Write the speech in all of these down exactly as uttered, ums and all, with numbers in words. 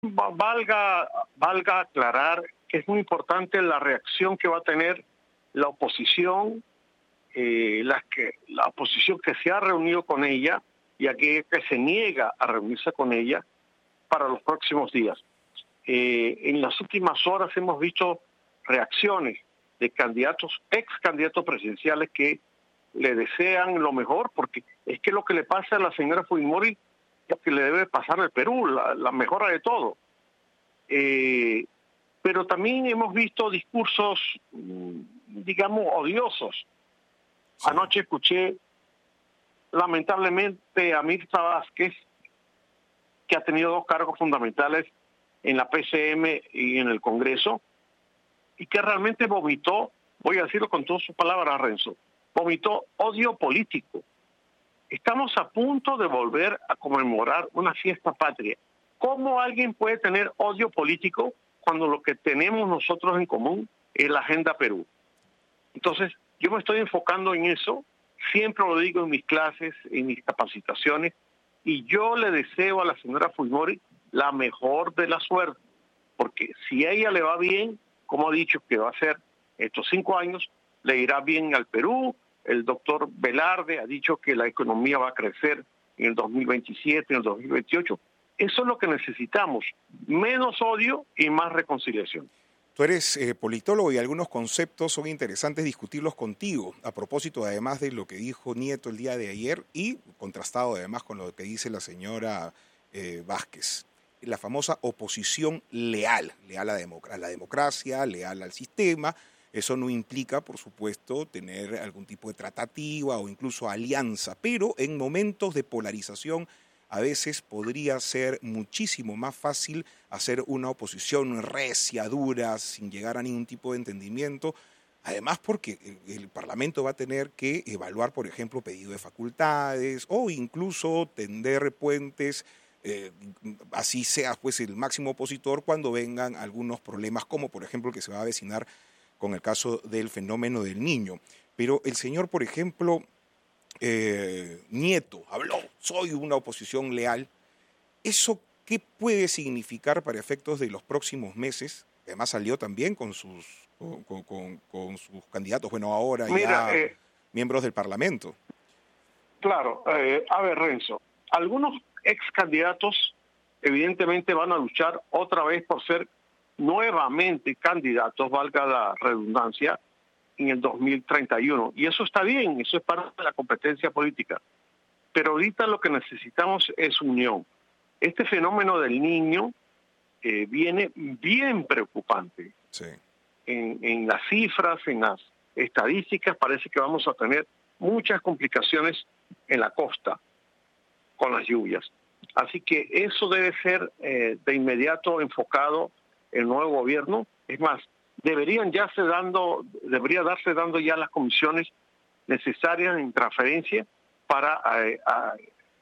Valga, valga aclarar que es muy importante la reacción que va a tener la oposición, eh, la, que, la oposición que se ha reunido con ella y aquella que se niega a reunirse con ella para los próximos días. Eh, en las últimas horas hemos visto reacciones de candidatos, ex candidatos presidenciales que le desean lo mejor, porque es que lo que le pasa a la señora Fujimori es lo que le debe pasar al Perú, la, la mejora de todo. Eh, pero también hemos visto discursos, digamos, odiosos. Sí. Anoche escuché, lamentablemente, a Mirta Vázquez, que ha tenido dos cargos fundamentales en la P C M y en el Congreso, y que realmente vomitó, voy a decirlo con todas sus palabras, Renzo, vomitó odio político. Estamos a punto de volver a conmemorar una fiesta patria. ¿Cómo alguien puede tener odio político cuando lo que tenemos nosotros en común es la Agenda Perú? Entonces, yo me estoy enfocando en eso, siempre lo digo en mis clases, en mis capacitaciones, y yo le deseo a la señora Fujimori la mejor de la suerte, porque si a ella le va bien, como ha dicho que va a ser estos cinco años, le irá bien al Perú. El doctor Velarde ha dicho que la economía va a crecer en el dos mil veintisiete, en el dos mil veintiocho. Eso es lo que necesitamos, menos odio y más reconciliación. Tú eres eh, politólogo y algunos conceptos son interesantes discutirlos contigo, a propósito además de lo que dijo Nieto el día de ayer y contrastado además con lo que dice la señora eh, Vázquez. La famosa oposición leal, leal a, democ- a la democracia, leal al sistema. Eso no implica, por supuesto, tener algún tipo de tratativa o incluso alianza, pero en momentos de polarización a veces podría ser muchísimo más fácil hacer una oposición recia, dura, sin llegar a ningún tipo de entendimiento. Además, porque el Parlamento va a tener que evaluar, por ejemplo, pedido de facultades o incluso tender puentes, eh, así sea pues el máximo opositor cuando vengan algunos problemas, como por ejemplo el que se va a avecinar con el caso del fenómeno del Niño. Pero el señor, por ejemplo, eh, Nieto habló, soy una oposición leal. ¿Eso qué puede significar para efectos de los próximos meses? Además salió también con sus, con, con, con sus candidatos, bueno, ahora Mira, ya eh, miembros del Parlamento. Claro, eh, a ver, Renzo, algunos ex candidatos evidentemente van a luchar otra vez por ser nuevamente candidatos, valga la redundancia, en el dos mil treinta y uno. Y eso está bien, eso es parte de la competencia política. Pero ahorita lo que necesitamos es unión. Este fenómeno del Niño eh, viene bien preocupante. Sí. En, en las cifras, en las estadísticas, parece que vamos a tener muchas complicaciones en la costa con las lluvias. Así que eso debe ser eh, de inmediato enfocado el nuevo gobierno. Es más, deberían ya se dando, debería darse dando ya las comisiones necesarias en transferencia para eh, a,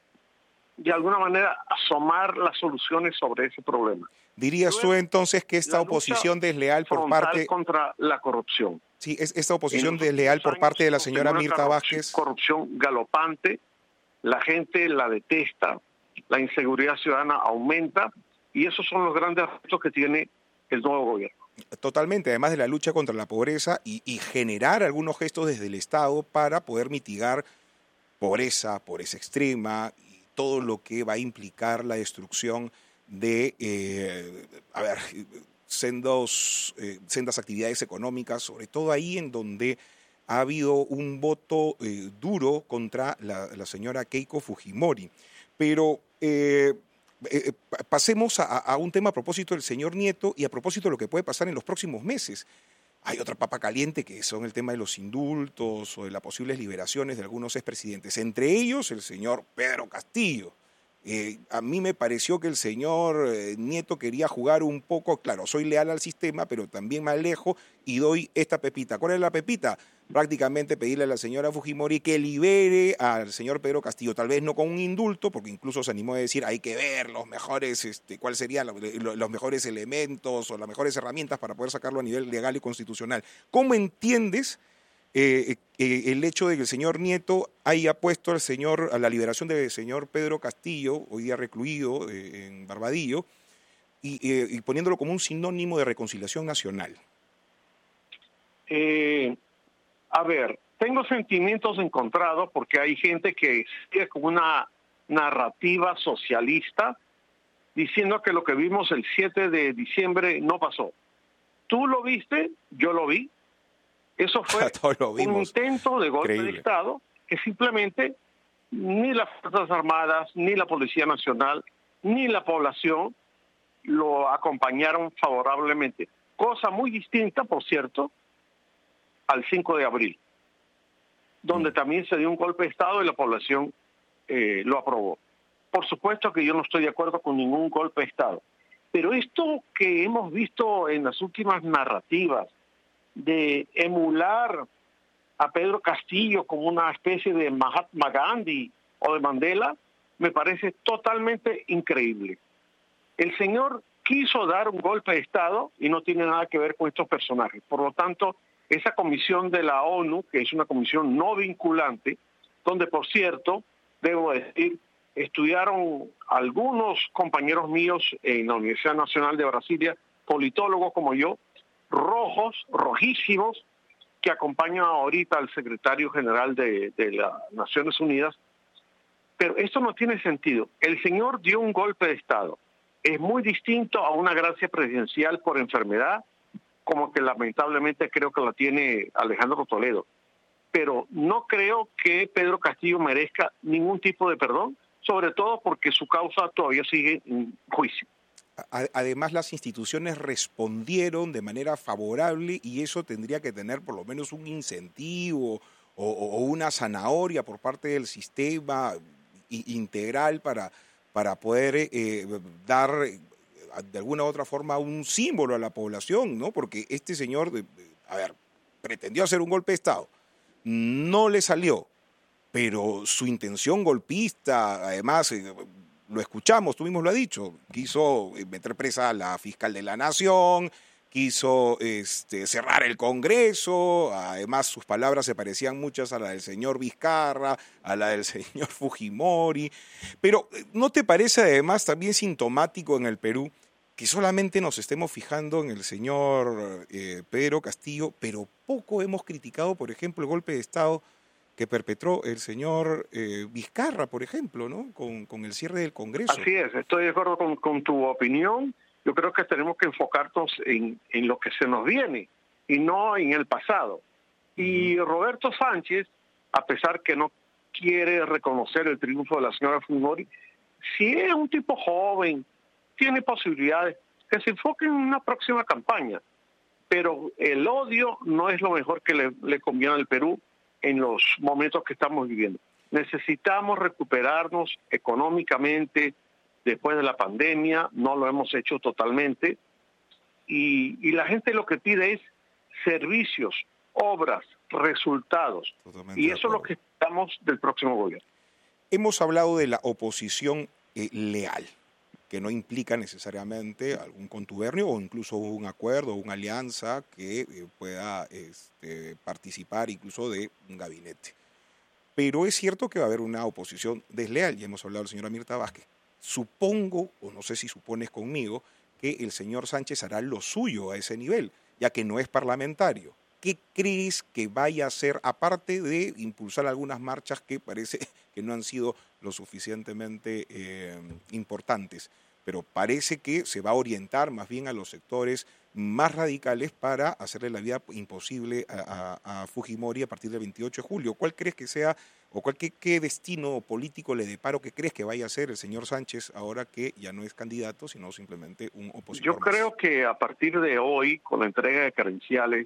de alguna manera asomar las soluciones sobre ese problema. ¿Dirías Luego, tú entonces que esta oposición desleal por parte contra la corrupción? Sí, es esta oposición desleal por parte de la señora Mirta Vázquez. Corrupción galopante, la gente la detesta, la inseguridad ciudadana aumenta y esos son los grandes retos que tiene el nuevo gobierno. Totalmente, además de la lucha contra la pobreza y, y generar algunos gestos desde el Estado para poder mitigar pobreza, pobreza extrema y todo lo que va a implicar la destrucción de, eh, a ver, sendos, eh, sendas actividades económicas, sobre todo ahí en donde ha habido un voto eh, duro contra la, la señora Keiko Fujimori. Pero eh, eh, pasemos a, a un tema a propósito del señor Nieto y a propósito de lo que puede pasar en los próximos meses. Hay otra papa caliente que son el tema de los indultos o de las posibles liberaciones de algunos expresidentes, entre ellos el señor Pedro Castillo. Eh, a mí me pareció que el señor eh, Nieto quería jugar un poco, claro, soy leal al sistema, pero también me alejo y doy esta pepita. ¿Cuál es la pepita? Prácticamente pedirle a la señora Fujimori que libere al señor Pedro Castillo, tal vez no con un indulto, porque incluso se animó a decir hay que ver los mejores, este, cuáles serían los, los mejores elementos o las mejores herramientas para poder sacarlo a nivel legal y constitucional. ¿Cómo entiendes Eh, eh, el hecho de que el señor Nieto haya puesto al señor, a la liberación del señor Pedro Castillo, hoy día recluido eh, en Barbadillo, y, eh, y poniéndolo como un sinónimo de reconciliación nacional? Eh, a ver, tengo sentimientos encontrados porque hay gente que sigue con una narrativa socialista diciendo que lo que vimos el siete de diciembre no pasó. Tú lo viste, yo lo vi. Eso fue un intento de golpe Increíble. de Estado que simplemente ni las Fuerzas Armadas, ni la Policía Nacional, ni la población lo acompañaron favorablemente. Cosa muy distinta, por cierto, al cinco de abril, donde mm. también se dio un golpe de Estado y la población eh, lo aprobó. Por supuesto que yo no estoy de acuerdo con ningún golpe de Estado, pero esto que hemos visto en las últimas narrativas de emular a Pedro Castillo como una especie de Mahatma Gandhi o de Mandela, me parece totalmente increíble. El señor quiso dar un golpe de Estado y no tiene nada que ver con estos personajes. Por lo tanto, esa comisión de la ONU, que es una comisión no vinculante, donde, por cierto, debo decir, estudiaron algunos compañeros míos en la Universidad Nacional de Brasilia, politólogos como yo, rojos, rojísimos, que acompañan ahorita al secretario general de, de las Naciones Unidas. Pero esto no tiene sentido. El señor dio un golpe de Estado. Es muy distinto a una gracia presidencial por enfermedad, como que lamentablemente creo que la tiene Alejandro Toledo. Pero no creo que Pedro Castillo merezca ningún tipo de perdón, sobre todo porque su causa todavía sigue en juicio. Además, las instituciones respondieron de manera favorable y eso tendría que tener por lo menos un incentivo o, o una zanahoria por parte del sistema integral para, para poder eh, dar de alguna u otra forma un símbolo a la población, ¿no? Porque este señor, a ver, pretendió hacer un golpe de Estado, no le salió, pero su intención golpista, además, eh, lo escuchamos, tú mismo lo has dicho, quiso meter presa a la fiscal de la Nación, quiso este, cerrar el Congreso, además sus palabras se parecían muchas a la del señor Vizcarra, a la del señor Fujimori, pero ¿no te parece además también sintomático en el Perú que solamente nos estemos fijando en el señor eh, Pedro Castillo, pero poco hemos criticado, por ejemplo, el golpe de Estado que perpetró el señor eh, Vizcarra, por ejemplo, ¿no? Con, con el cierre del Congreso? Así es, estoy de acuerdo con, con tu opinión. Yo creo que tenemos que enfocarnos en, en lo que se nos viene y no en el pasado. Y uh-huh. Roberto Sánchez, a pesar que no quiere reconocer el triunfo de la señora Fujimori, si es un tipo joven, tiene posibilidades, que se enfoque en una próxima campaña. Pero el odio no es lo mejor que le, le conviene al Perú en los momentos que estamos viviendo. Necesitamos recuperarnos económicamente después de la pandemia, no lo hemos hecho totalmente, y, y la gente lo que pide es servicios, obras, resultados, Totalmente y eso es lo que esperamos del próximo gobierno. Hemos hablado de la oposición eh, leal, que no implica necesariamente algún contubernio o incluso un acuerdo o una alianza que eh, pueda este, participar incluso de un gabinete. Pero es cierto que va a haber una oposición desleal, ya hemos hablado del señor Mirta Vázquez. Supongo, o no sé si supones conmigo, que el señor Sánchez hará lo suyo a ese nivel, ya que no es parlamentario. ¿Qué crees que vaya a hacer, aparte de impulsar algunas marchas que parece que no han sido lo suficientemente eh, importantes? Pero parece que se va a orientar más bien a los sectores más radicales para hacerle la vida imposible a, a, a Fujimori a partir del veintiocho de julio. ¿Cuál crees que sea, o cuál, qué, qué destino político le depara, o qué crees que vaya a hacer el señor Sánchez ahora que ya no es candidato, sino simplemente un opositor Yo más? Creo que a partir de hoy, con la entrega de credenciales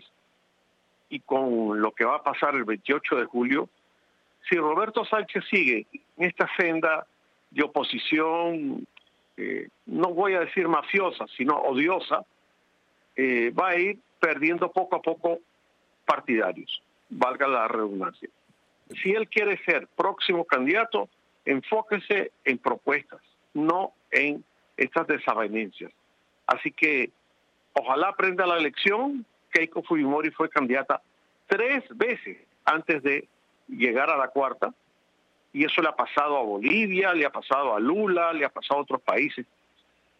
y con lo que va a pasar el veintiocho de julio, si Roberto Sánchez sigue en esta senda de oposición, eh, no voy a decir mafiosa, sino odiosa, eh, va a ir perdiendo poco a poco partidarios, valga la redundancia. Si él quiere ser próximo candidato, enfóquese en propuestas, no en estas desavenencias. Así que ojalá aprenda la lección. Keiko Fujimori fue candidata tres veces antes de llegar a la cuarta, y eso le ha pasado a Bolivia, le ha pasado a Lula, le ha pasado a otros países.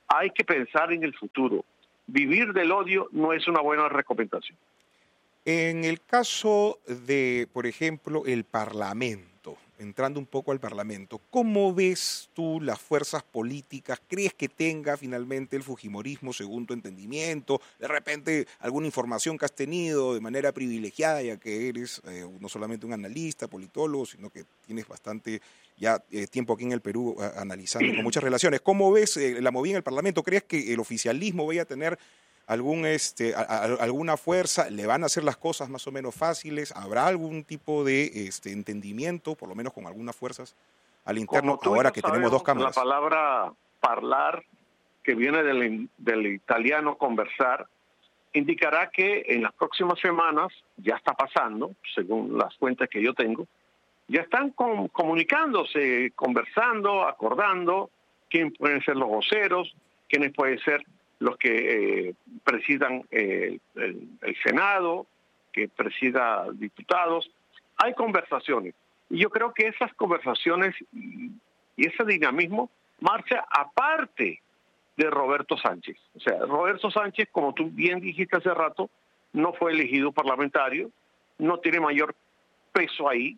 hay que pensar en el futuro. Vivir del odio no es una buena recomendación. En el caso de, por ejemplo, el Parlamento, entrando un poco al Parlamento, ¿cómo ves tú las fuerzas políticas? ¿Crees que tenga finalmente el fujimorismo, según tu entendimiento? De repente, alguna información que has tenido de manera privilegiada, ya que eres eh, no solamente un analista, politólogo, sino que tienes bastante ya eh, tiempo aquí en el Perú a, analizando con muchas relaciones. ¿Cómo ves eh, la movida en el Parlamento? ¿Crees que el oficialismo vaya a tener algún este a, a, alguna fuerza? ¿Le van a hacer las cosas más o menos fáciles? ¿Habrá algún tipo de este entendimiento, por lo menos con algunas fuerzas al interno, ahora que tenemos dos cámaras? La palabra parlar, que viene del, del italiano conversar, indicará que en las próximas semanas, ya está pasando, según las cuentas que yo tengo, ya están com comunicándose, conversando, acordando quién pueden ser los voceros, quiénes pueden ser los que eh, presidan eh, el, el Senado, que presida diputados. Hay conversaciones. Y yo creo que esas conversaciones y, y ese dinamismo marcha aparte de Roberto Sánchez. O sea, Roberto Sánchez, como tú bien dijiste hace rato, no fue elegido parlamentario, no tiene mayor peso ahí.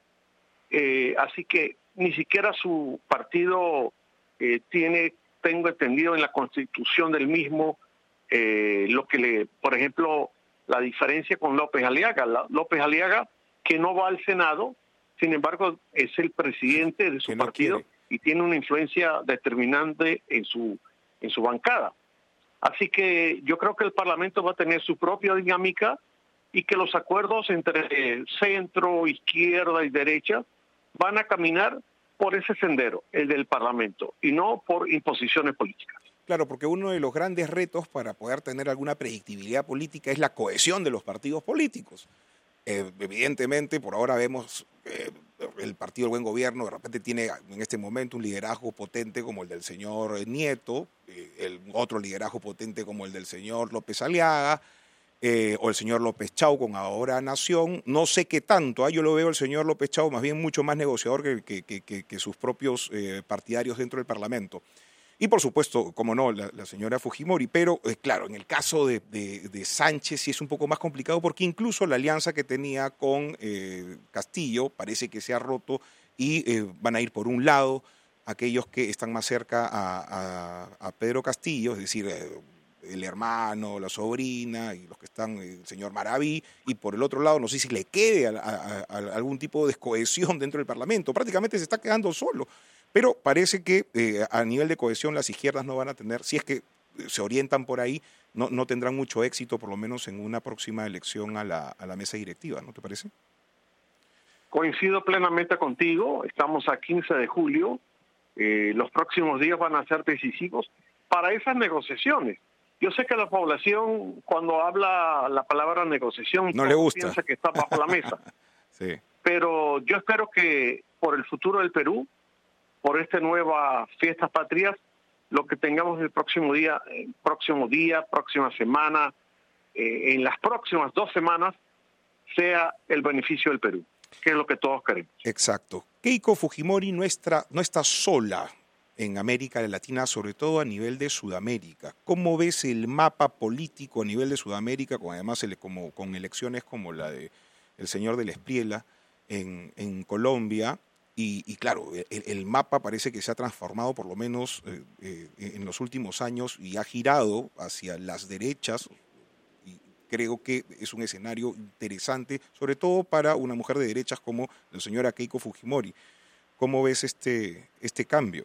Eh, así que ni siquiera su partido eh, tiene, tengo entendido en la constitución del mismo, eh, lo que le, por ejemplo, la diferencia con López Aliaga. La, López Aliaga, que no va al Senado, sin embargo, es el presidente de su no partido quiere. Y tiene una influencia determinante en su, en su bancada. Así que yo creo que el Parlamento va a tener su propia dinámica y que los acuerdos entre centro, izquierda y derecha van a caminar por ese sendero, el del Parlamento, y no por imposiciones políticas. Claro, porque uno de los grandes retos para poder tener alguna predictibilidad política es la cohesión de los partidos políticos. Eh, evidentemente, por ahora vemos eh, el Partido del Buen Gobierno de repente tiene en este momento un liderazgo potente como el del señor Nieto, eh, el otro liderazgo potente como el del señor López Aliaga, Eh, o el señor López Chau con Ahora Nación. No sé qué tanto, ¿eh? Yo lo veo el señor López Chau más bien mucho más negociador que, que, que, que, que sus propios eh, partidarios dentro del Parlamento. Y por supuesto, como no, la, la señora Fujimori. Pero eh, claro, en el caso de, de, de Sánchez sí es un poco más complicado porque incluso la alianza que tenía con eh, Castillo parece que se ha roto y eh, van a ir por un lado aquellos que están más cerca a, a, a Pedro Castillo, es decir, eh, el hermano, la sobrina y los que están, el señor Maraví, y por el otro lado no sé si le quede a, a, a algún tipo de descohesión dentro del Parlamento. Prácticamente se está quedando solo, pero parece que eh, a nivel de cohesión las izquierdas no van a tener, si es que se orientan por ahí, no, no tendrán mucho éxito, por lo menos en una próxima elección a la, a la mesa directiva, ¿no te parece? Coincido plenamente contigo, estamos a quince de julio, eh, los próximos días van a ser decisivos para esas negociaciones. Yo sé que la población, cuando habla la palabra negociación, no le gusta, piensa que está bajo la mesa. Sí. Pero yo espero que por el futuro del Perú, por esta nueva Fiestas Patrias, lo que tengamos el próximo día, el próximo día, próxima semana, eh, en las próximas dos semanas, sea el beneficio del Perú, que es lo que todos queremos. Exacto. Keiko Fujimori no está, no está sola en América Latina, sobre todo a nivel de Sudamérica. ¿Cómo ves el mapa político a nivel de Sudamérica, con además el, como, con elecciones como la de el señor de la Espriella en, en Colombia? Y, y claro, el, el mapa parece que se ha transformado por lo menos eh, eh, en los últimos años y ha girado hacia las derechas. Y creo que es un escenario interesante, sobre todo para una mujer de derechas como la señora Keiko Fujimori. ¿Cómo ves este, este cambio?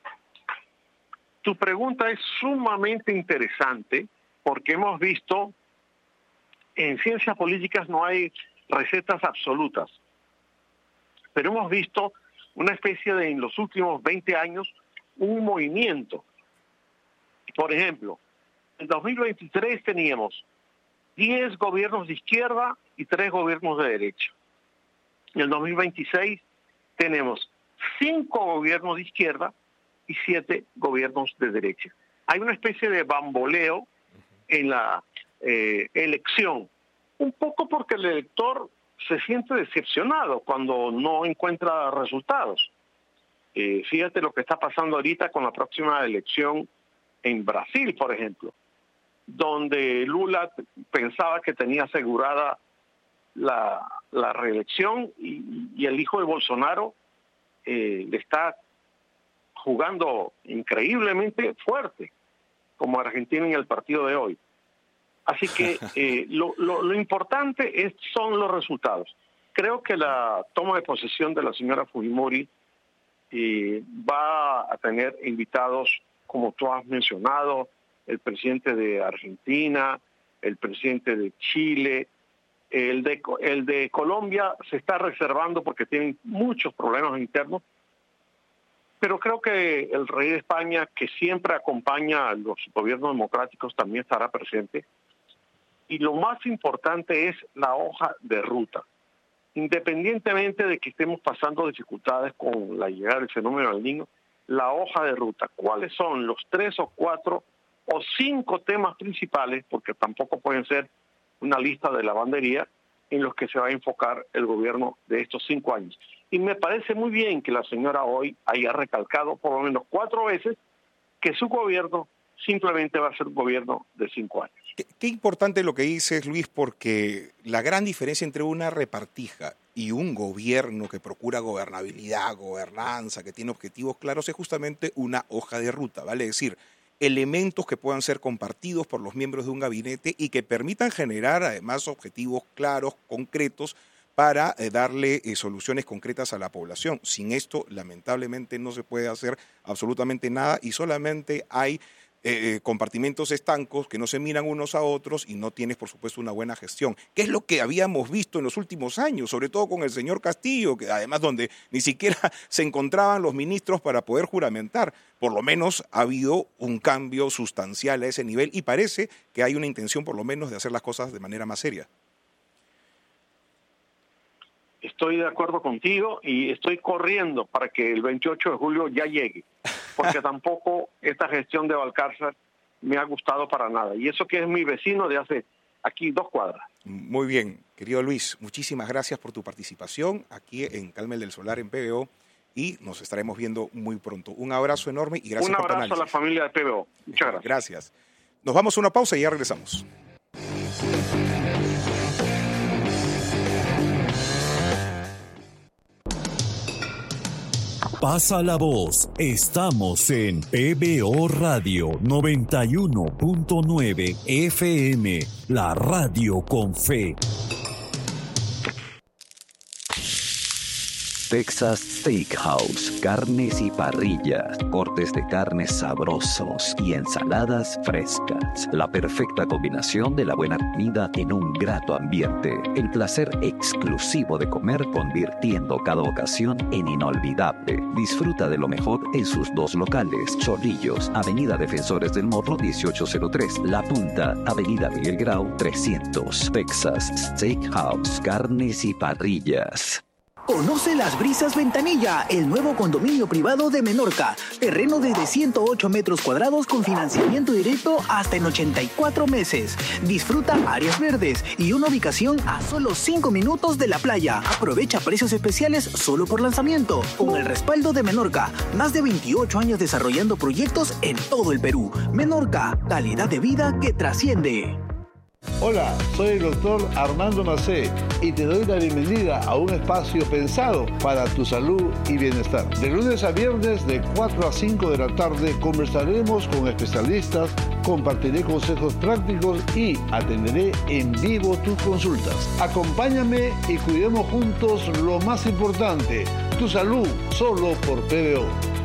Tu pregunta es sumamente interesante porque hemos visto, en ciencias políticas no hay recetas absolutas, pero hemos visto una especie de, en los últimos veinte años, un movimiento. Por ejemplo, en dos mil veintitrés teníamos diez gobiernos de izquierda y tres gobiernos de derecha. En el dos mil veintiséis tenemos cinco gobiernos de izquierda y siete gobiernos de derecha. Hay una especie de bamboleo en la eh, elección, un poco porque el elector se siente decepcionado cuando no encuentra resultados. Eh, fíjate lo que está pasando ahorita con la próxima elección en Brasil, por ejemplo, donde Lula pensaba que tenía asegurada la, la reelección y, y el hijo de Bolsonaro eh, le está jugando increíblemente fuerte, como Argentina en el partido de hoy. Así que eh, lo, lo, lo importante es, son los resultados. Creo que la toma de posesión de la señora Fujimori eh, va a tener invitados, como tú has mencionado, el presidente de Argentina, el presidente de Chile, el de, el de Colombia se está reservando porque tienen muchos problemas internos, pero creo que el rey de España, que siempre acompaña a los gobiernos democráticos, también estará presente. Y lo más importante es la hoja de ruta. Independientemente de que estemos pasando dificultades con la llegada del fenómeno del Niño, la hoja de ruta, ¿cuáles son los tres o cuatro o cinco temas principales, porque tampoco pueden ser una lista de lavandería, en los que se va a enfocar el gobierno de estos cinco años? Y me parece muy bien que la señora hoy haya recalcado por lo menos cuatro veces que su gobierno simplemente va a ser un gobierno de cinco años. Qué, qué importante lo que dices, Luis, porque la gran diferencia entre una repartija y un gobierno que procura gobernabilidad, gobernanza, que tiene objetivos claros, es justamente una hoja de ruta, ¿vale? Es decir, elementos que puedan ser compartidos por los miembros de un gabinete y que permitan generar además objetivos claros, concretos, para eh, darle eh, soluciones concretas a la población. Sin esto, lamentablemente, no se puede hacer absolutamente nada y solamente hay eh, compartimentos estancos que no se miran unos a otros y no tienes, por supuesto, una buena gestión. ¿Qué es lo que habíamos visto en los últimos años? Sobre todo con el señor Castillo, que además donde ni siquiera se encontraban los ministros para poder juramentar. Por lo menos ha habido un cambio sustancial a ese nivel y parece que hay una intención, por lo menos, de hacer las cosas de manera más seria. Estoy de acuerdo contigo y estoy corriendo para que el veintiocho de julio ya llegue, porque tampoco esta gestión de Valcárcel me ha gustado para nada. Y eso que es mi vecino de hace aquí dos cuadras. Muy bien, querido Luis, muchísimas gracias por tu participación aquí en Calmel del Solar en P B O y nos estaremos viendo muy pronto. Un abrazo enorme y gracias por tu análisis. Un abrazo a la familia de P B O. Muchas gracias. Gracias. Nos vamos a una pausa y ya regresamos. Pasa la voz, estamos en P B O Radio noventa y uno punto nueve F M, la radio con fe. Texas Steakhouse, carnes y parrillas, cortes de carnes sabrosos y ensaladas frescas. La perfecta combinación de la buena comida en un grato ambiente. El placer exclusivo de comer convirtiendo cada ocasión en inolvidable. Disfruta de lo mejor en sus dos locales. Chorrillos, Avenida Defensores del Morro dieciocho cero tres. La Punta, Avenida Miguel Grau trescientos. Texas Steakhouse, carnes y parrillas. Conoce Las Brisas Ventanilla, el nuevo condominio privado de Menorca. Terreno desde ciento ocho metros cuadrados con financiamiento directo hasta en ochenta y cuatro meses. Disfruta áreas verdes y una ubicación a solo cinco minutos de la playa. Aprovecha precios especiales solo por lanzamiento. Con el respaldo de Menorca, más de veintiocho años desarrollando proyectos en todo el Perú. Menorca, calidad de vida que trasciende. Hola, soy el doctor Armando Macé y te doy la bienvenida a un espacio pensado para tu salud y bienestar. De lunes a viernes de cuatro a cinco de la tarde conversaremos con especialistas, compartiré consejos prácticos y atenderé en vivo tus consultas. Acompáñame y cuidemos juntos lo más importante, tu salud, solo por P B O.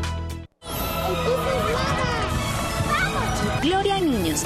Gloria a Niños.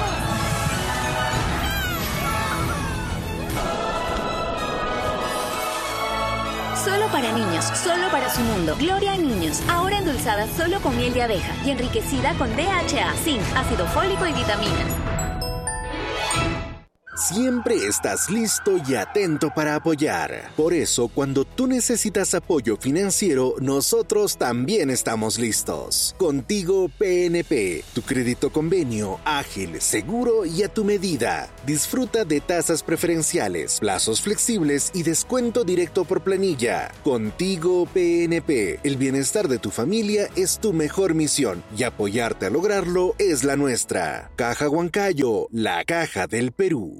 Solo para niños, solo para su mundo. Gloria a Niños, ahora endulzada solo con miel de abeja y enriquecida con D H A, zinc, ácido fólico y vitaminas. Siempre estás listo y atento para apoyar. Por eso, cuando tú necesitas apoyo financiero, nosotros también estamos listos. Contigo P N P, tu crédito convenio, ágil, seguro y a tu medida. Disfruta de tasas preferenciales, plazos flexibles y descuento directo por planilla. Contigo P N P, el bienestar de tu familia es tu mejor misión y apoyarte a lograrlo es la nuestra. Caja Huancayo, la caja del Perú.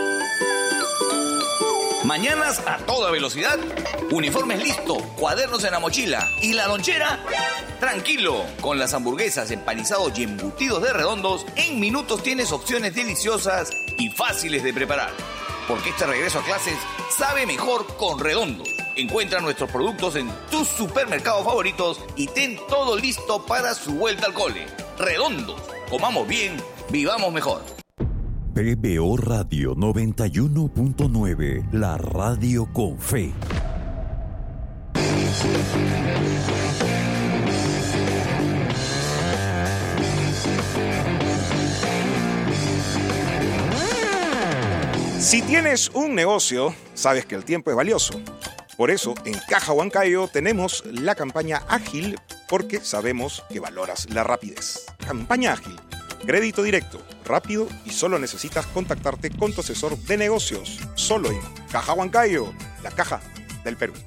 Mañanas a toda velocidad, uniformes listos, cuadernos en la mochila y la lonchera. Tranquilo, con las hamburguesas, empanizados y embutidos de Redondos, en minutos tienes opciones deliciosas y fáciles de preparar. Porque este regreso a clases sabe mejor con Redondos. Encuentra nuestros productos en tus supermercados favoritos y ten todo listo para su vuelta al cole. Redondos, comamos bien, vivamos mejor. P B O Radio noventa y uno punto nueve, la radio con fe. Si tienes un negocio, sabes que el tiempo es valioso. Por eso, en Caja Huancayo tenemos la campaña Ágil, porque sabemos que valoras la rapidez. Campaña Ágil. Crédito directo, rápido y solo necesitas contactarte con tu asesor de negocios. Solo en Caja Huancayo, la caja del Perú.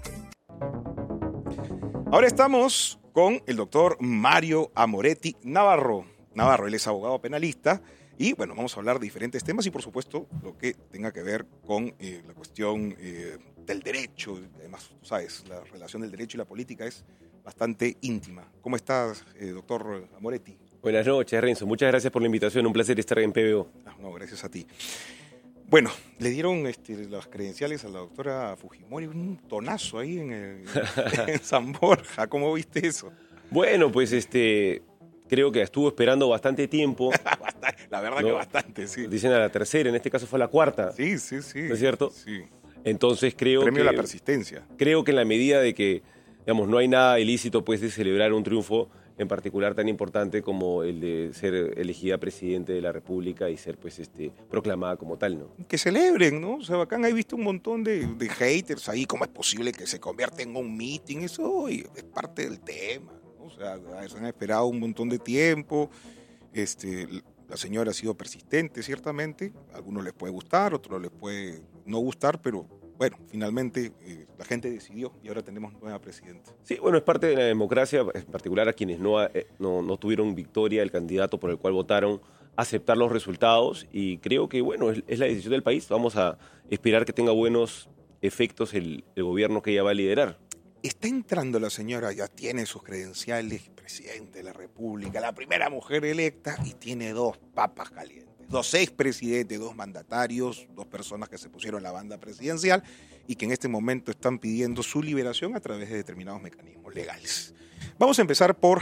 Ahora estamos con el doctor Mario Amoretti Navarro. Navarro, él es abogado penalista y bueno, vamos a hablar de diferentes temas y por supuesto lo que tenga que ver con eh, la cuestión eh, del derecho. Además, tú sabes, la relación del derecho y la política es bastante íntima. ¿Cómo estás, eh, doctor Amoretti? Buenas noches, Renzo. Muchas gracias por la invitación. Un placer estar en P B O. Ah, no, gracias a ti. Bueno, le dieron este, las credenciales a la doctora Fujimori, un tonazo ahí en, el, en San Borja. ¿Cómo viste eso? Bueno, pues este, creo que estuvo esperando bastante tiempo. La verdad, ¿no?, que bastante, sí. Dicen a la tercera, en este caso fue la cuarta. Sí, sí, sí. ¿No es cierto? Sí. Entonces creo Premio que... a la persistencia. Creo que en la medida de que, digamos, no hay nada ilícito pues de celebrar un triunfo en particular tan importante como el de ser elegida presidente de la República y ser pues este proclamada como tal, ¿no? Que celebren, ¿no? O sea, bacán, he visto un montón de, de haters ahí, ¿cómo es posible que se convierta en un meeting? Eso oye, es parte del tema, ¿no? O sea, se han esperado un montón de tiempo, este, la señora ha sido persistente, ciertamente, a algunos les puede gustar, a otros les puede no gustar, pero bueno, finalmente eh, la gente decidió y ahora tenemos nueva presidenta. Sí, bueno, es parte de la democracia, en particular a quienes no, eh, no, no tuvieron victoria el candidato por el cual votaron, aceptar los resultados y creo que, bueno, es, es la decisión del país. Vamos a esperar que tenga buenos efectos el, el gobierno que ella va a liderar. Está entrando la señora, ya tiene sus credenciales, presidente de la República, la primera mujer electa y tiene dos papas calientes. Dos expresidentes, dos mandatarios, dos personas que se pusieron la banda presidencial y que en este momento están pidiendo su liberación a través de determinados mecanismos legales. Vamos a empezar por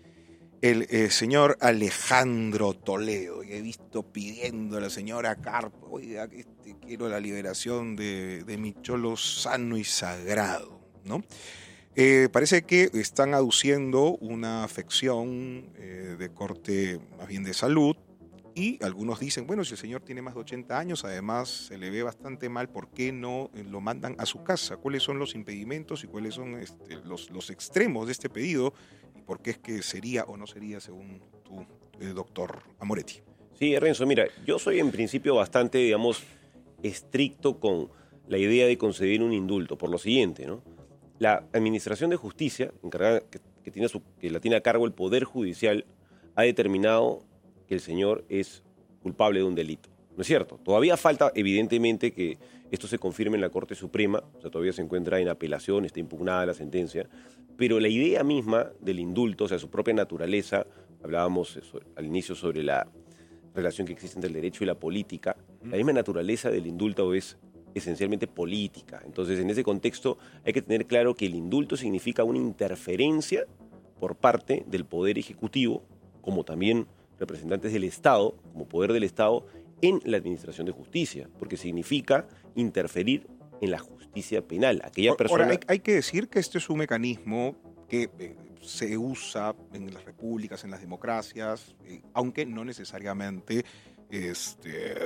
el eh, señor Alejandro Toledo. He visto pidiendo a la señora Carpo, oiga, este, quiero la liberación de, de mi cholo sano y sagrado, ¿no? Eh, parece que están aduciendo una afección eh, de corte más bien de salud. Y algunos dicen, bueno, si el señor tiene más de ochenta años, además se le ve bastante mal, ¿por qué no lo mandan a su casa? ¿Cuáles son los impedimentos y cuáles son este, los, los extremos de este pedido? ¿Y por qué es que sería o no sería, según tú, eh, doctor Amoretti? Sí, Renzo, mira, yo soy en principio bastante, digamos, estricto con la idea de conceder un indulto, por lo siguiente, ¿no? La Administración de Justicia, encargada, que, que, tiene su, que la tiene a cargo el Poder Judicial, ha determinado que el señor es culpable de un delito. ¿No es cierto? Todavía falta, evidentemente, que esto se confirme en la Corte Suprema, o sea, todavía se encuentra en apelación, está impugnada la sentencia, pero la idea misma del indulto, o sea, su propia naturaleza, hablábamos eso, al inicio sobre la relación que existe entre el derecho y la política, la misma naturaleza del indulto es esencialmente política. Entonces, en ese contexto hay que tener claro que el indulto significa una interferencia por parte del Poder Ejecutivo, como también representantes del Estado, como poder del Estado, en la administración de justicia, porque significa interferir en la justicia penal. Aquella persona... Ahora, hay, hay que decir que este es un mecanismo que eh, se usa en las repúblicas, en las democracias, eh, aunque no necesariamente este,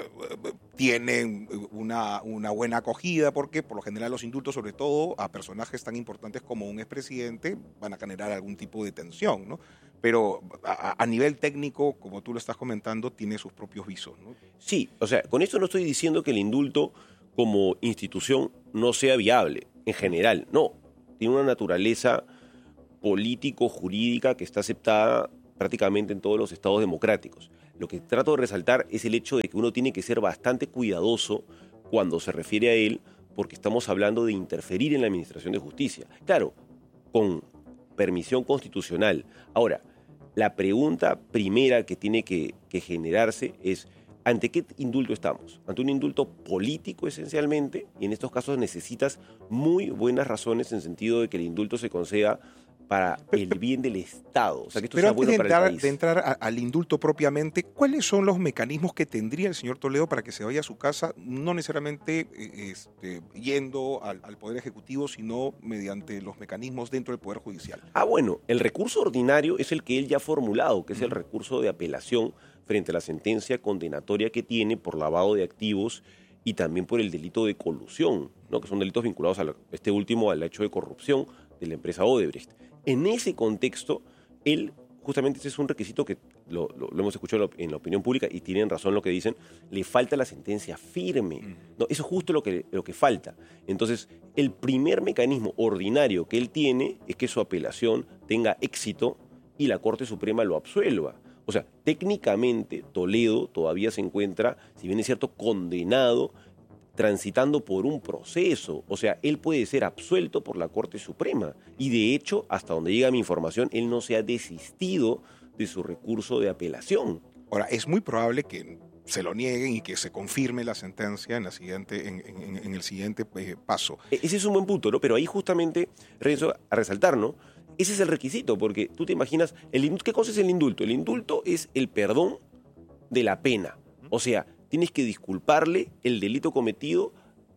tienen una, una buena acogida, porque por lo general los indultos, sobre todo a personajes tan importantes como un expresidente, van a generar algún tipo de tensión, ¿no? Pero a, a nivel técnico, como tú lo estás comentando, tiene sus propios visos, ¿no? Sí, o sea, con esto no estoy diciendo que el indulto como institución no sea viable, en general, no. Tiene una naturaleza político-jurídica que está aceptada prácticamente en todos los estados democráticos. Lo que trato de resaltar es el hecho de que uno tiene que ser bastante cuidadoso cuando se refiere a él, porque estamos hablando de interferir en la administración de justicia. Claro, con permisión constitucional. Ahora, la pregunta primera que tiene que, que generarse es, ¿ante qué indulto estamos? Ante un indulto político esencialmente, y en estos casos necesitas muy buenas razones en sentido de que el indulto se conceda para el bien del Estado. O sea, que esto Pero sea antes bueno de para entrar, el país. de entrar a- al indulto propiamente, ¿cuáles son los mecanismos que tendría el señor Toledo para que se vaya a su casa, no necesariamente eh, este, yendo al, al Poder Ejecutivo, sino mediante los mecanismos dentro del Poder Judicial? Ah, bueno, el recurso ordinario es el que él ya ha formulado, que es el recurso de apelación frente a la sentencia condenatoria que tiene por lavado de activos y también por el delito de colusión, ¿no? Que son delitos vinculados a la- este último al hecho de corrupción de la empresa Odebrecht. En ese contexto, él, justamente ese es un requisito que lo, lo- lo hemos escuchado en la opinión pública y tienen razón lo que dicen, le falta la sentencia firme. No, eso es justo lo que, lo que falta. Entonces, el primer mecanismo ordinario que él tiene es que su apelación tenga éxito y la Corte Suprema lo absuelva. O sea, técnicamente Toledo todavía se encuentra, si bien es cierto, condenado, transitando por un proceso. O sea, él puede ser absuelto por la Corte Suprema. Y de hecho, hasta donde llega mi información, él no se ha desistido de su recurso de apelación. Ahora, es muy probable que se lo nieguen y que se confirme la sentencia en, la siguiente, en, en- en el siguiente eh, paso. E- Ese es un buen punto, ¿no? Pero ahí justamente, Renzo, a resaltar, ¿no? Ese es el requisito, porque tú te imaginas, el indulto, ¿qué cosa es el indulto? El indulto es el perdón de la pena. O sea, tienes que disculparle el delito cometido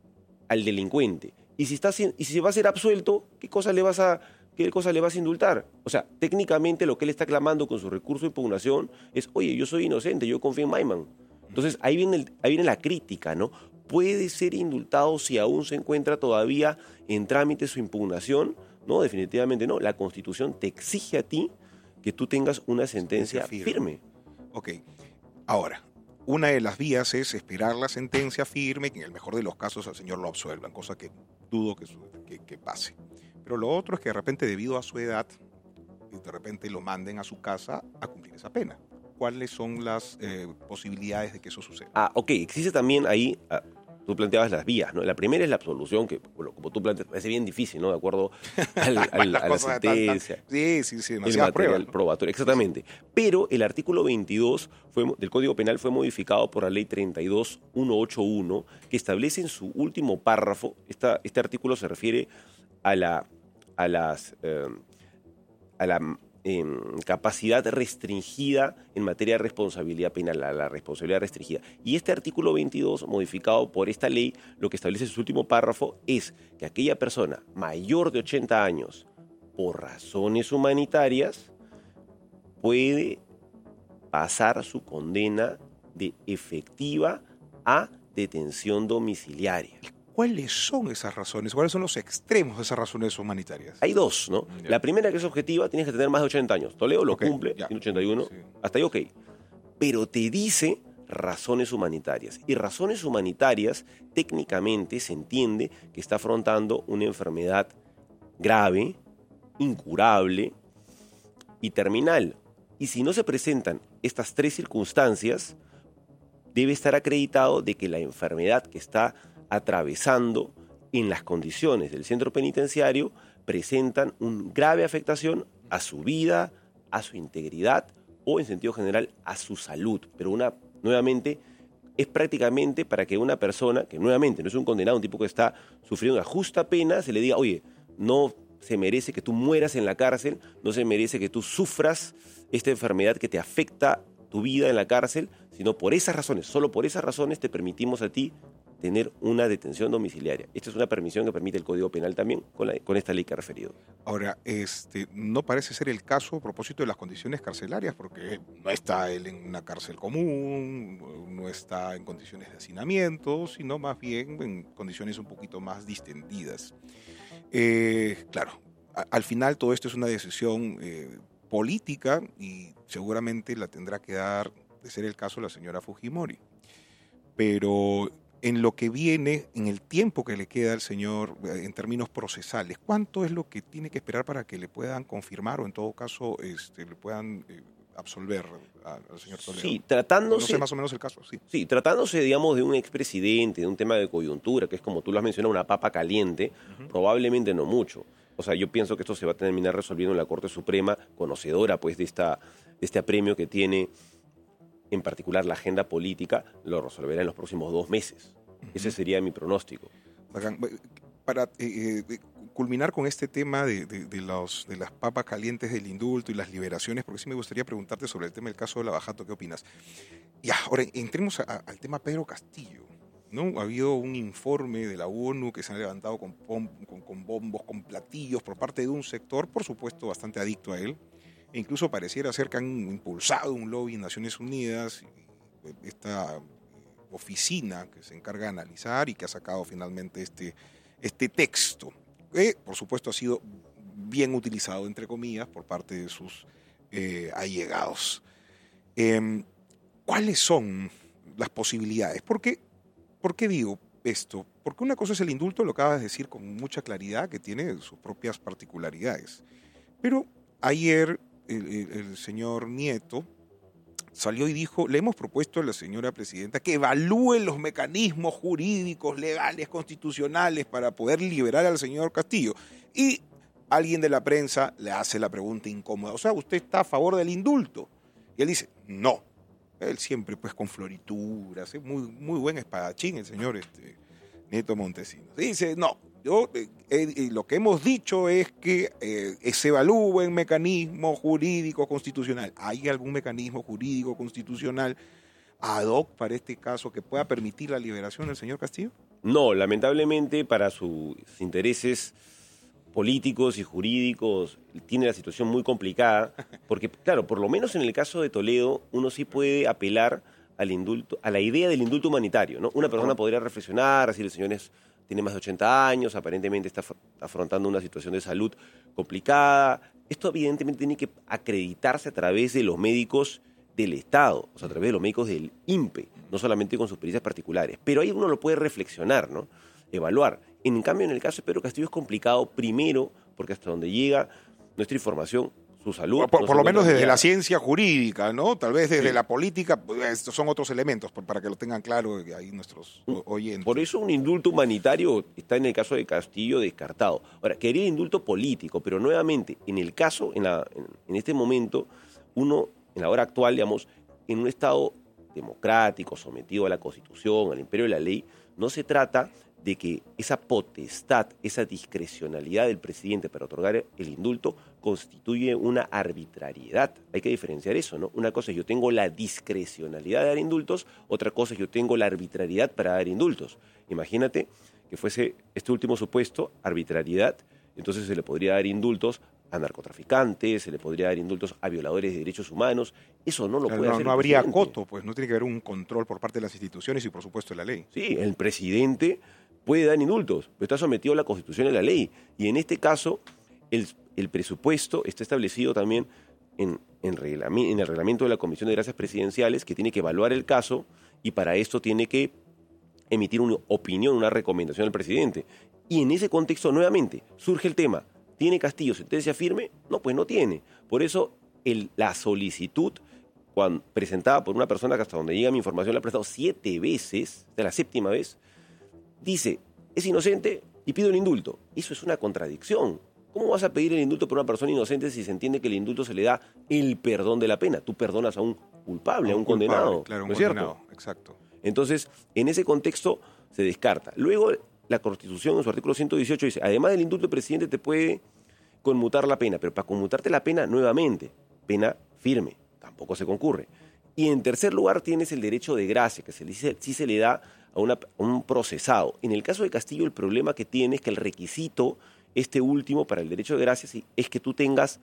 al delincuente. Y si, está, haci- y si va a ser absuelto, ¿qué cosa le vas a, qué cosa le vas a indultar? O sea, técnicamente lo que él está clamando con su recurso de impugnación es, oye, yo soy inocente, yo confío en Maiman. Entonces, ahí viene, el- ahí viene la crítica, ¿no? ¿Puede ser indultado si aún se encuentra todavía en trámite su impugnación? No, definitivamente no. La Constitución te exige a ti que tú tengas una sentencia Sentencia firme. firme. Ok, ahora, una de las vías es esperar la sentencia firme, que en el mejor de los casos al señor lo absuelvan, cosa que dudo que, su- que- que pase. Pero lo otro es que de repente, debido a su edad, de repente lo manden a su casa a cumplir esa pena. ¿Cuáles son las eh, posibilidades de que eso suceda? Ah, ok, existe también ahí, ah, tú planteabas las vías, ¿no? La primera es la absolución, que bueno, como tú planteas, parece bien difícil, ¿no? De acuerdo al- al- Las a la cosas tan- tan- sentencia. Sí, sí, sí, El demasiadas material pruebas, ¿no? probatorio, exactamente. Pero el artículo veintidós fue, del Código Penal fue modificado por la ley treinta y dos mil ciento ochenta y uno, que establece en su último párrafo, esta, este artículo se refiere a la, a las, eh, a la eh, capacidad restringida en materia de responsabilidad penal, a la responsabilidad restringida. Y este artículo veintidós, modificado por esta ley, lo que establece en su último párrafo es que aquella persona mayor de ochenta años, por razones humanitarias, puede pasar su condena de efectiva a detención domiciliaria. ¿Cuáles son esas razones? ¿Cuáles son los extremos de esas razones humanitarias? Hay dos, ¿no? Ya. La primera, que es objetiva, tienes que tener más de ochenta años. Toledo lo Ok, cumple, ya. tiene ochenta y uno, Sí. hasta ahí ok. Pero te dice razones humanitarias. Y razones humanitarias, técnicamente se entiende que está afrontando una enfermedad grave, incurable y terminal. Y si no se presentan estas tres circunstancias, debe estar acreditado de que la enfermedad que está atravesando en las condiciones del centro penitenciario presentan una grave afectación a su vida, a su integridad o, en sentido general, a su salud. Pero una, nuevamente, es prácticamente para que una persona, que nuevamente no es un condenado, un tipo que está sufriendo una justa pena, se le diga, oye, no se merece que tú mueras en la cárcel, no se merece que tú sufras esta enfermedad que te afecta tu vida en la cárcel, sino por esas razones, solo por esas razones te permitimos a ti tener una detención domiciliaria. Esta es una permisión que permite el Código Penal también con, la, con esta ley que he referido. Ahora, este, no parece ser el caso a propósito de las condiciones carcelarias, porque no está él en una cárcel común, no está en condiciones de hacinamiento, sino más bien en condiciones un poquito más distendidas. Eh, claro, a, al final todo esto es una decisión eh, política y seguramente la tendrá que dar, de ser el caso, la señora Fujimori. Pero en lo que viene, en el tiempo que le queda al señor, en términos procesales, ¿cuánto es lo que tiene que esperar para que le puedan confirmar o en todo caso este, le puedan eh, absolver al señor Toledo? Sí, tratándose... No sé más o menos el caso, sí. Sí, tratándose, digamos, de un expresidente, de un tema de coyuntura, que es como tú lo has mencionado, una papa caliente, uh-huh. probablemente no mucho. O sea, yo pienso que esto se va a terminar resolviendo en la Corte Suprema, conocedora pues de, esta, de este apremio que tiene en particular la agenda política, lo resolverá en los próximos dos meses. Uh-huh. Ese sería mi pronóstico. Para eh, eh, culminar con este tema de, de, de, los, de las papas calientes del indulto y las liberaciones, porque sí me gustaría preguntarte sobre el tema del caso de Lavajato, ¿qué opinas? Ya, ahora entremos a, a, al tema Pedro Castillo, ¿no? Ha habido un informe de la ONU que se han levantado con, pom, con, con bombos, con platillos por parte de un sector, por supuesto, bastante adicto a él. E incluso pareciera ser que han impulsado un lobby en Naciones Unidas, esta oficina que se encarga de analizar y que ha sacado finalmente este, este texto, que por supuesto ha sido bien utilizado, entre comillas, por parte de sus eh, allegados. Eh, ¿Cuáles son las posibilidades? ¿Por qué, ¿Por qué digo esto? Porque una cosa es el indulto, lo acabas de decir con mucha claridad, que tiene sus propias particularidades. Pero ayer el, el, el señor Nieto salió y dijo, le hemos propuesto a la señora presidenta que evalúe los mecanismos jurídicos, legales, constitucionales para poder liberar al señor Castillo. Y alguien de la prensa le hace la pregunta incómoda, o sea, ¿usted está a favor del indulto? Y él dice, no. Él siempre pues con florituras, es muy, muy buen espadachín el señor este, Nieto Montesinos. Dice, no, yo eh, eh, lo que hemos dicho es que eh, se evalúen mecanismos jurídicos constitucionales. ¿Hay algún mecanismo jurídico constitucional ad hoc para este caso que pueda permitir la liberación del señor Castillo? No, lamentablemente para sus intereses políticos y jurídicos tiene la situación muy complicada, porque claro, por lo menos en el caso de Toledo uno sí puede apelar al indulto, a la idea del indulto humanitario, ¿no? Una persona podría reflexionar, si el señor es, tiene más de ochenta años, aparentemente está afrontando una situación de salud complicada. Esto evidentemente tiene que acreditarse a través de los médicos del Estado, o sea, a través de los médicos del I N P E, no solamente con sus pericias particulares. Pero ahí uno lo puede reflexionar, ¿no? Evaluar. En cambio, en el caso de Pedro Castillo es complicado, primero, porque hasta donde llega nuestra información, su salud... Por, por, no por lo menos desde ya. la ciencia jurídica, ¿no? Tal vez desde sí. la política, pues, estos son otros elementos, para que lo tengan claro ahí nuestros oyentes. Por eso un indulto humanitario está en el caso de Castillo descartado. Ahora, quería indulto político, pero nuevamente, en el caso, en, la, en, en este momento, uno, en la hora actual, digamos, en un Estado democrático, sometido a la Constitución, al imperio de la ley, no se trata de que esa potestad, esa discrecionalidad del presidente para otorgar el indulto constituye una arbitrariedad. Hay que diferenciar eso, ¿no? Una cosa es yo tengo la discrecionalidad de dar indultos, otra cosa es yo tengo la arbitrariedad para dar indultos. Imagínate que fuese este último supuesto, arbitrariedad, entonces se le podría dar indultos a narcotraficantes, se le podría dar indultos a violadores de derechos humanos. Eso no lo claro, puede no, hacer no el habría presidente. coto, pues no tiene que haber un control por parte de las instituciones y por supuesto de la ley. Sí, el presidente puede dar indultos, pero está sometido a la Constitución y a la ley. Y en este caso, el, el presupuesto está establecido también en, en, reglame, en el reglamento de la Comisión de Gracias Presidenciales, que tiene que evaluar el caso y para esto tiene que emitir una opinión, una recomendación al presidente. Y en ese contexto, nuevamente, surge el tema. ¿Tiene Castillo sentencia firme? No, pues no tiene. Por eso el, la solicitud cuando, presentada por una persona que hasta donde llega mi información la ha prestado siete veces, de la séptima vez, dice, es inocente y pido el indulto. Eso es una contradicción. ¿Cómo vas a pedir el indulto por una persona inocente si se entiende que el indulto se le da el perdón de la pena? Tú perdonas a un culpable, a un, a un culpable, condenado. Claro, un ¿no es condenado, cierto? Exacto. Entonces, en ese contexto se descarta. Luego, la Constitución en su artículo ciento dieciocho dice, además del indulto, el presidente te puede conmutar la pena, pero para conmutarte la pena, nuevamente, pena firme, tampoco se concurre. Y en tercer lugar tienes el derecho de gracia, que se le, sí se le da a, una, a un procesado. En el caso de Castillo, el problema que tiene es que el requisito, este último, para el derecho de gracia, es que tú tengas,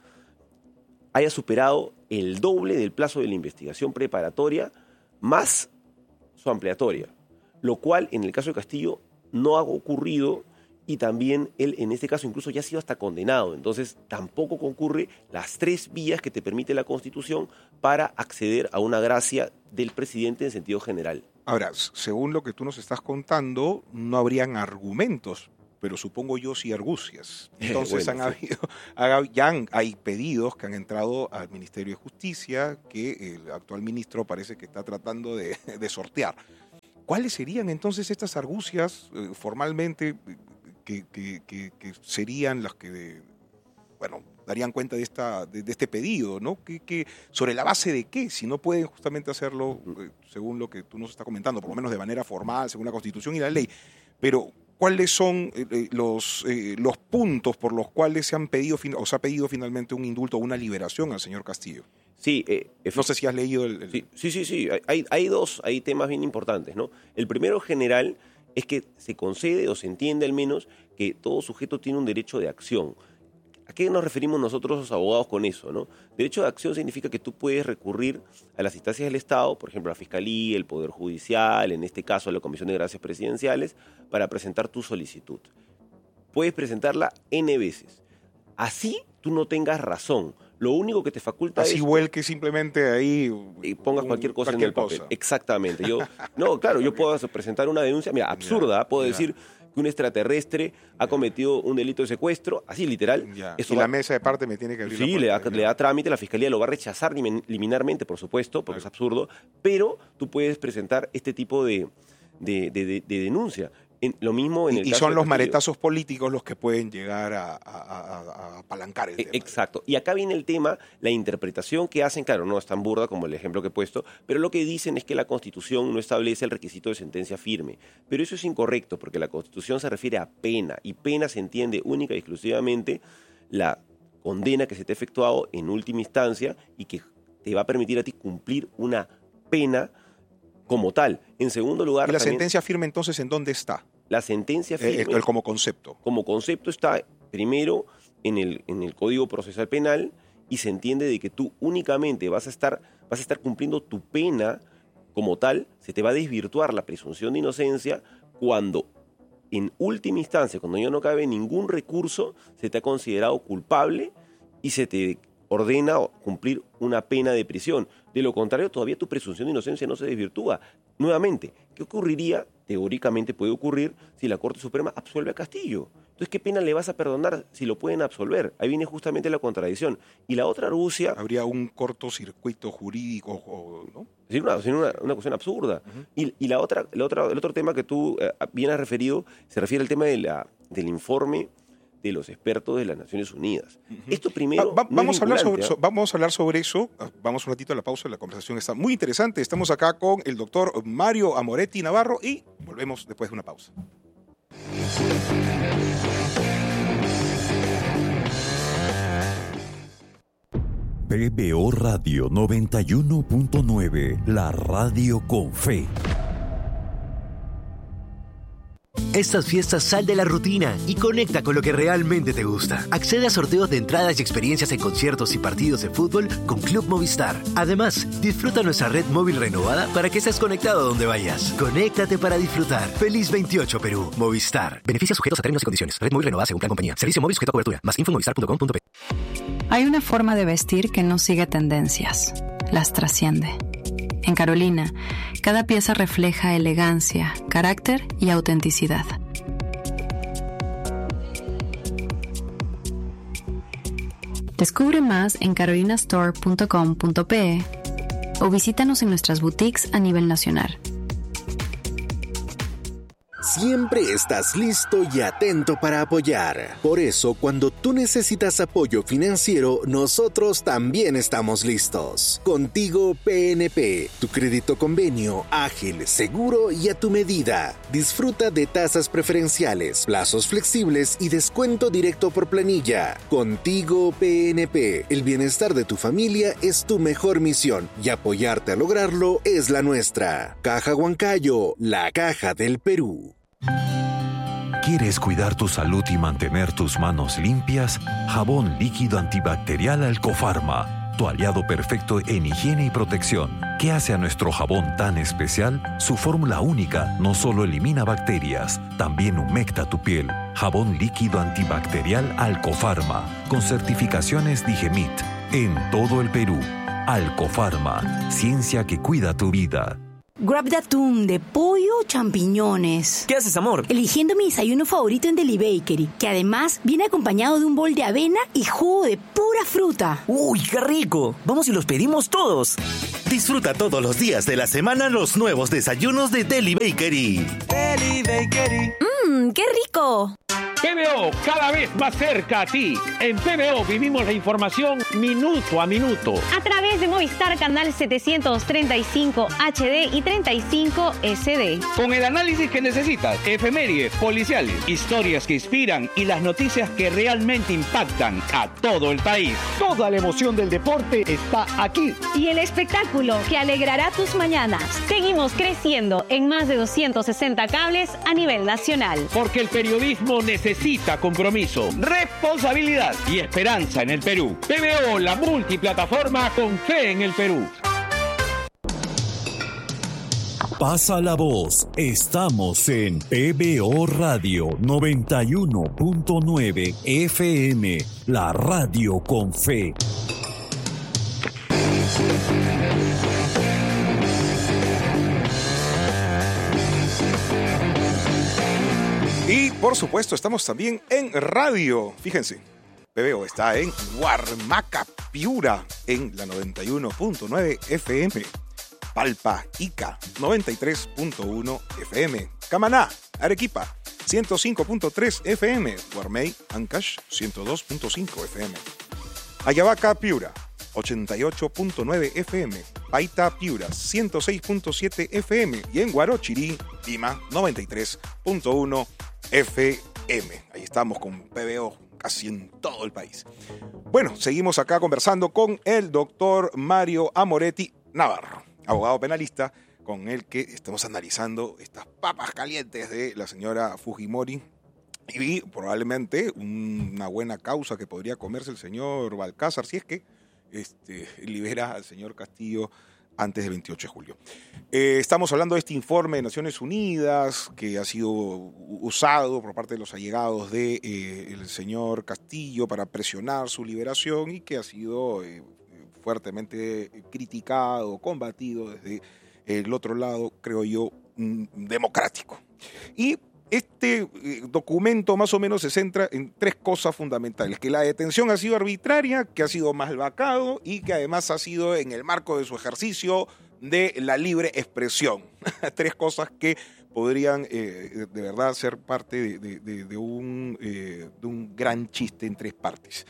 hayas superado el doble del plazo de la investigación preparatoria más su ampliatoria, lo cual en el caso de Castillo no ha ocurrido, y también él en este caso incluso ya ha sido hasta condenado. Entonces tampoco concurre las tres vías que te permite la Constitución para acceder a una gracia del presidente en sentido general. Ahora, según lo que tú nos estás contando, no habrían argumentos, pero supongo yo sí argucias. Entonces bueno, han sí. habido, ya han, hay pedidos que han entrado al Ministerio de Justicia que el actual ministro parece que está tratando de, de sortear. ¿Cuáles serían entonces estas argucias eh, formalmente que, que, que, que serían las que, bueno, darían cuenta de esta de, de este pedido, ¿no? Que, que, ¿sobre la base de qué? Si no pueden justamente hacerlo, eh, según lo que tú nos estás comentando, por lo menos de manera formal, según la Constitución y la ley, pero ¿cuáles son eh, los, eh, los puntos por los cuales se han pedido o se ha pedido finalmente un indulto o una liberación al señor Castillo? Sí, eh, no sé si has leído el... el... Sí, sí, sí, sí. Hay, hay dos hay temas bien importantes, ¿no? El primero general es que se concede o se entiende al menos que todo sujeto tiene un derecho de acción. ¿A qué nos referimos nosotros los abogados con eso, no? Derecho de acción significa que tú puedes recurrir a las instancias del Estado, por ejemplo, la Fiscalía, el Poder Judicial, en este caso la Comisión de Gracias Presidenciales, para presentar tu solicitud. Puedes presentarla N veces. Así tú no tengas razón. Lo único que te faculta Así es... vuelque simplemente ahí... Y pongas cualquier cosa cualquier en el papel. cosa. Exactamente. Yo, no, claro, yo puedo presentar una denuncia, mira, absurda, ya, puedo ya. decir que un extraterrestre ha cometido un delito de secuestro, así literal. Ya. Eso y va... la mesa de parte me tiene que abrir Sí, la le da, puerta, le da trámite, la Fiscalía lo va a rechazar liminarmente, por supuesto, porque claro. es absurdo, pero tú puedes presentar este tipo de, de, de, de, de denuncia. En, lo mismo en el y caso son de los Castillo. Maretazos políticos los que pueden llegar a, a, a, a apalancar el tema. Exacto. Y acá viene el tema, la interpretación que hacen, claro, no es tan burda como el ejemplo que he puesto, pero lo que dicen es que la Constitución no establece el requisito de sentencia firme. Pero eso es incorrecto, porque la Constitución se refiere a pena, y pena se entiende única y exclusivamente la condena que se te ha efectuado en última instancia y que te va a permitir a ti cumplir una pena como tal. En segundo lugar... ¿Y la también, sentencia firme entonces en dónde está? La sentencia firme... El, el, como concepto. Como concepto está primero en el, en el Código Procesal Penal y se entiende de que tú únicamente vas a estar, vas a estar cumpliendo tu pena como tal, se te va a desvirtuar la presunción de inocencia cuando en última instancia, cuando ya no cabe ningún recurso, se te ha considerado culpable y se te ordena cumplir una pena de prisión. De lo contrario, todavía tu presunción de inocencia no se desvirtúa. Nuevamente, ¿qué ocurriría? Teóricamente puede ocurrir si la Corte Suprema absuelve a Castillo. Entonces, ¿qué pena le vas a perdonar si lo pueden absolver? Ahí viene justamente la contradicción. Y la otra argucia... Habría un cortocircuito jurídico, ¿no? Sí, una, una, una cuestión absurda. Uh-huh. Y, y la otra, la otra, el otro tema que tú eh, bien has referido se refiere al tema de la, del informe de los expertos de las Naciones Unidas. Uh-huh. Esto primero... Va, va, no vamos, es a hablar sobre, ¿eh? so, vamos a hablar sobre eso. Vamos un ratito a la pausa, la conversación está muy interesante. Estamos acá con el doctor Mario Amoretti Navarro y volvemos después de una pausa. P B O Radio noventa y uno punto nueve, la radio con fe. Estas fiestas sal de la rutina y conecta con lo que realmente te gusta. Accede a sorteos de entradas y experiencias en conciertos y partidos de fútbol con Club Movistar. Además, disfruta nuestra red móvil renovada para que estés conectado a donde vayas. Conéctate para disfrutar. Feliz veintiocho Perú. Movistar. Beneficios sujetos a términos y condiciones. Red móvil renovada según plan compañía. Servicio móvil sujeto a cobertura. Más info en movistar punto com punto pe. Hay una forma de vestir que no sigue tendencias. Las trasciende. En Carolina, cada pieza refleja elegancia, carácter y autenticidad. Descubre más en carolina store punto com punto pe o visítanos en nuestras boutiques a nivel nacional. siempre estás listo y atento para apoyar. Por eso, cuando tú necesitas apoyo financiero, nosotros también estamos listos. Contigo P N P, tu crédito convenio ágil, seguro y a tu medida. Disfruta de tasas preferenciales, plazos flexibles y descuento directo por planilla. Contigo P N P, el bienestar de tu familia es tu mejor misión y apoyarte a lograrlo es la nuestra. Caja Huancayo, la caja del Perú. ¿Quieres cuidar tu salud y mantener tus manos limpias? Jabón líquido antibacterial Alcofarma, tu aliado perfecto en higiene y protección. ¿Qué hace a nuestro jabón tan especial? Su fórmula única no solo elimina bacterias, también humecta tu piel. Jabón líquido antibacterial Alcofarma, con certificaciones Digemit, en todo el Perú. Alcofarma, ciencia que cuida tu vida. Grab de atún, de pollo o champiñones. ¿Qué haces, amor? Eligiendo mi desayuno favorito en Deli Bakery, que además viene acompañado de un bol de avena y jugo de pura fruta. ¡Uy, qué rico! Vamos y los pedimos todos. Disfruta todos los días de la semana los nuevos desayunos de Deli Bakery. Deli Bakery. ¡Mmm, qué rico! P B O, cada vez más cerca a ti. En P B O vivimos la información minuto a minuto. A través de Movistar Canal setecientos treinta y cinco H D y treinta y cinco S D. Con el análisis que necesitas, efemérides, policiales, historias que inspiran y las noticias que realmente impactan a todo el país. Toda la emoción del deporte está aquí. Y el espectáculo que alegrará tus mañanas. Seguimos creciendo en más de doscientos sesenta cables a nivel nacional. Porque el periodismo necesita Necesita compromiso, responsabilidad y esperanza en el Perú. P B O, la multiplataforma con fe en el Perú. Pasa la voz. Estamos en P B O Radio noventa y uno punto nueve F M, la radio con fe. Y por supuesto estamos también en radio. Fíjense, P B O está en Huarmaca, Piura, en la noventa y uno punto nueve F M. Palpa, Ica, noventa y tres punto uno F M. Camaná, Arequipa, ciento cinco punto tres F M. Guarmey, Ancash, ciento dos punto cinco F M. Ayabaca, Piura, ochenta y ocho punto nueve F M. Paita, Piura, ciento seis punto siete F M. Y en Guarochirí, Lima, noventa y tres punto uno F M. Ahí estamos con P B O casi en todo el país. Bueno, seguimos acá conversando con el doctor Mario Amoretti Navarro, abogado penalista, con el que estamos analizando estas papas calientes de la señora Fujimori y probablemente una buena causa que podría comerse el señor Balcázar si es que este, libera al señor Castillo antes del veintiocho de julio. Eh, estamos hablando de este informe de Naciones Unidas que ha sido usado por parte de los allegados del de, eh, señor Castillo para presionar su liberación y que ha sido eh, fuertemente criticado, combatido desde el otro lado, creo yo, democrático. Y este eh, documento más o menos se centra en tres cosas fundamentales: que la detención ha sido arbitraria, que ha sido mal vacado y que además ha sido en el marco de su ejercicio de la libre expresión. Tres cosas que podrían eh, de verdad ser parte de, de, de, de, un, eh, de un gran chiste en tres partes.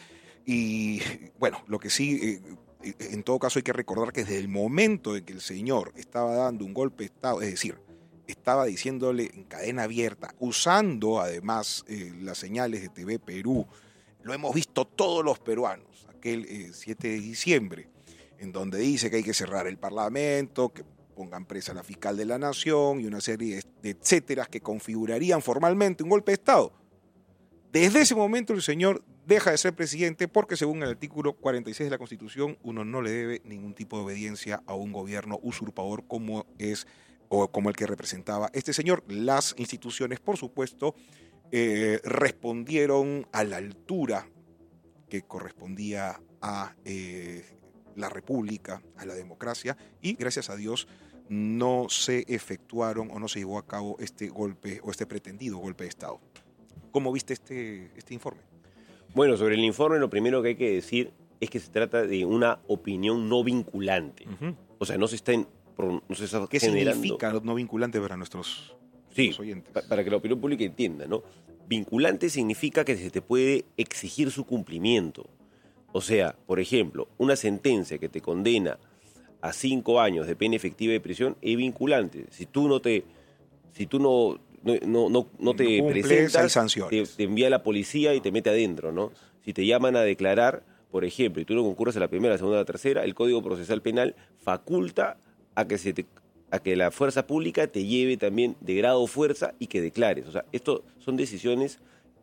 Y bueno, lo que sí... Eh, en todo caso hay que recordar que desde el momento en que el señor estaba dando un golpe de Estado, es decir, estaba diciéndole en cadena abierta, usando además eh, las señales de T V Perú, lo hemos visto todos los peruanos, aquel eh, siete de diciembre, en donde dice que hay que cerrar el Parlamento, que pongan presa a la fiscal de la Nación y una serie de, de etcéteras que configurarían formalmente un golpe de Estado. Desde ese momento el señor deja de ser presidente porque según el artículo cuarenta y seis de la Constitución uno no le debe ningún tipo de obediencia a un gobierno usurpador como es o como el que representaba este señor. Las instituciones, por supuesto, eh, respondieron a la altura que correspondía a eh, la República, a la democracia, y gracias a Dios no se efectuaron o no se llevó a cabo este golpe o este pretendido golpe de Estado. ¿Cómo viste este, este informe? Bueno, sobre el informe lo primero que hay que decir es que se trata de una opinión no vinculante. Uh-huh. O sea, no se está, en, no se está ¿Qué generando... significa no vinculante para nuestros sí, los oyentes. Pa- para que la opinión pública entienda, ¿no? Vinculante significa que se te puede exigir su cumplimiento. O sea, por ejemplo, una sentencia que te condena a cinco años de pena efectiva de prisión es vinculante. Si tú no te, si tú no, no, no, no, no te No cumples, presentas, hay sanciones. te, te envía la policía y te mete adentro, ¿no? Si te llaman a declarar, por ejemplo, y tú no concurres a la primera, a la segunda, a la tercera, el Código Procesal Penal faculta a que se te, a que la fuerza pública te lleve también de grado fuerza y que declares. O sea, esto son decisiones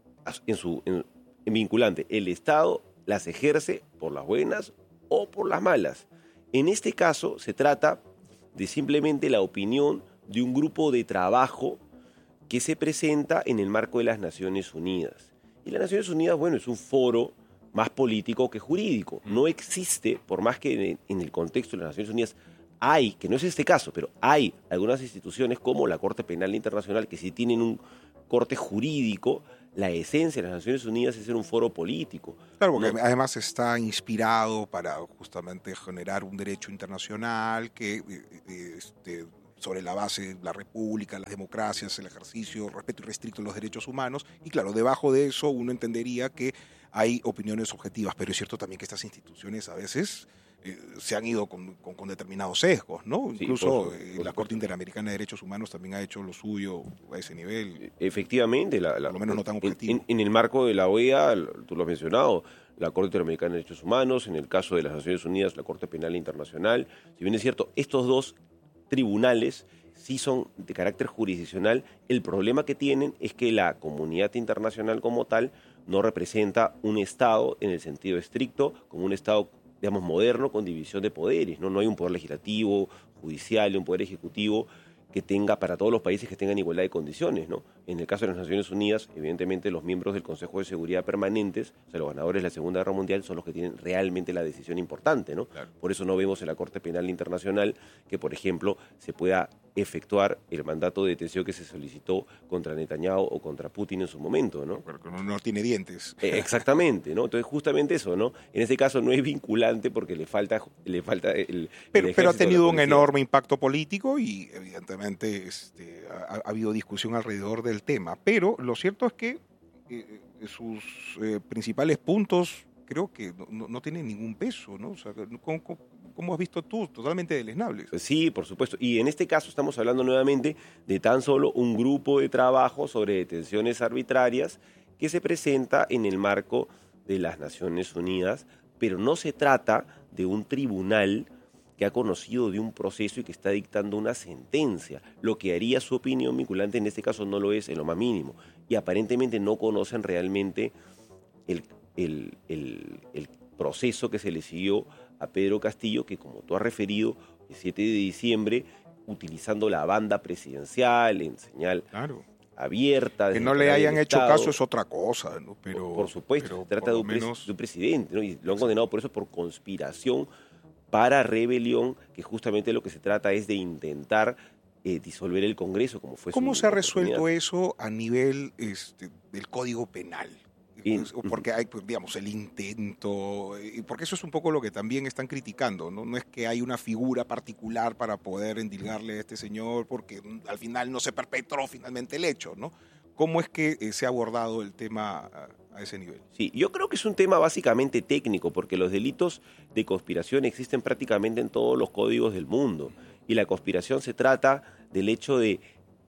en su en, en vinculante. El Estado las ejerce por las buenas o por las malas. En este caso se trata de simplemente la opinión de un grupo de trabajo que se presenta en el marco de las Naciones Unidas. Y las Naciones Unidas, bueno, es un foro más político que jurídico. No existe, por más que en, en el contexto de las Naciones Unidas hay, que no es este caso, pero hay algunas instituciones como la Corte Penal Internacional que sí tienen un corte jurídico. La esencia de las Naciones Unidas es ser un foro político. Claro, porque ¿no? además está inspirado para justamente generar un derecho internacional que eh, este, sobre la base de la república, las democracias, el ejercicio, respeto irrestricto de los derechos humanos. Y claro, debajo de eso uno entendería que hay opiniones objetivas, pero es cierto también que estas instituciones a veces eh, se han ido con, con, con determinados sesgos, ¿no? Sí, Incluso por, eh, por la Corte Interamericana de Derechos Humanos también ha hecho lo suyo a ese nivel. Efectivamente, la, la, por lo menos no tan objetivo. En, en el marco de la O E A, tú lo has mencionado, la Corte Interamericana de Derechos Humanos, en el caso de las Naciones Unidas, la Corte Penal Internacional. Si bien es cierto, estos dos tribunales sí son de carácter jurisdiccional. El problema que tienen es que la comunidad internacional como tal no representa un Estado en el sentido estricto, como un Estado, digamos, moderno con división de poderes, ¿no? No hay un poder legislativo, judicial y un poder ejecutivo que tenga para todos los países que tengan igualdad de condiciones, ¿no? En el caso de las Naciones Unidas, evidentemente los miembros del Consejo de Seguridad permanentes, o sea, los ganadores de la Segunda Guerra Mundial, son los que tienen realmente la decisión importante, ¿no? Claro. Por eso no vemos en la Corte Penal Internacional que, por ejemplo, se pueda efectuar el mandato de detención que se solicitó contra Netanyahu o contra Putin en su momento, ¿no? Porque no, no tiene dientes. Eh, exactamente, ¿no? Entonces, justamente eso, ¿no? En este caso no es vinculante porque le falta, le falta el. Pero, el pero ha tenido un enorme impacto político y, evidentemente, este, ha, ha habido discusión alrededor del tema. Pero lo cierto es que eh, sus eh, principales puntos creo que no, no, no tienen ningún peso, ¿no? O sea, ¿cómo, cómo, cómo has visto tú? Totalmente deleznables. Sí, por supuesto. Y en este caso estamos hablando nuevamente de tan solo un grupo de trabajo sobre detenciones arbitrarias que se presenta en el marco de las Naciones Unidas, pero no se trata de un tribunal que ha conocido de un proceso y que está dictando una sentencia. Lo que haría su opinión vinculante en este caso no lo es en lo más mínimo. Y aparentemente no conocen realmente el, el, el, el proceso que se le siguió a Pedro Castillo, que como tú has referido, el siete de diciembre, utilizando la banda presidencial en señal claro. abierta. Que no le hayan hecho Estado. caso es otra cosa, ¿no? Pero, por, por supuesto, pero se trata de un, menos... de un presidente, ¿no? Y lo han condenado por eso, por conspiración para rebelión, que justamente lo que se trata es de intentar eh, disolver el Congreso, como fue ¿Cómo su se ha resuelto oportunidad. eso a nivel este, del Código Penal? Y, porque hay, digamos, el intento, porque eso es un poco lo que también están criticando, ¿no? No es que hay una figura particular para poder endilgarle a este señor, porque al final no se perpetró finalmente el hecho, ¿no? ¿Cómo es que eh, se ha abordado el tema a, a ese nivel? Sí, yo creo que es un tema básicamente técnico, porque los delitos de conspiración existen prácticamente en todos los códigos del mundo, y la conspiración se trata del hecho de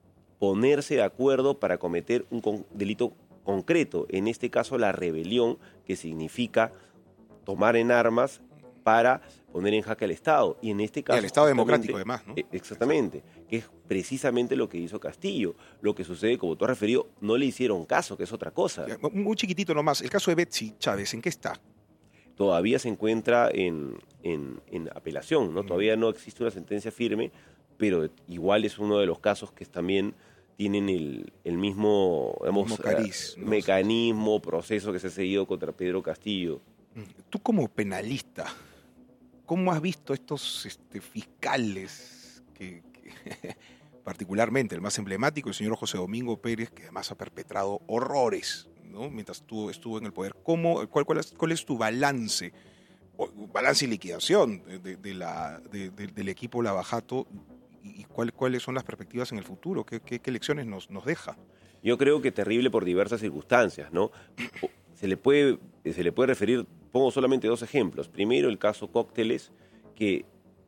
ponerse de acuerdo para cometer un con- delito concreto, en este caso la rebelión, que significa tomar en armas para poner en jaque al Estado. Y en este caso... Y al Estado democrático, además, ¿no? Exactamente, que es precisamente lo que hizo Castillo. Lo que sucede, como tú has referido, no le hicieron caso, que es otra cosa. Muy chiquitito nomás, el caso de Betsy Chávez, ¿en qué está? Todavía se encuentra en, en, en apelación, ¿no? Mm. Todavía no existe una sentencia firme, pero igual es uno de los casos que también tienen el, el mismo, digamos, mismo cariz, uh, ¿no? mecanismo, proceso que se ha seguido contra Pedro Castillo. Tú como penalista, ¿cómo has visto estos este, fiscales, que, que particularmente el más emblemático, el señor José Domingo Pérez, que además ha perpetrado horrores, ¿no? Mientras tú estuvo en el poder? ¿Cómo, cuál, cuál, es, ¿Cuál es tu balance, o, balance y liquidación de, de, de la, de, de, del equipo Lavajato? y cuál, cuáles son las perspectivas en el futuro, qué, qué, qué lecciones nos, nos deja. Yo creo que terrible por diversas circunstancias, ¿no? Se le puede, se le puede referir, pongo solamente dos ejemplos. Primero, el caso Cócteles, que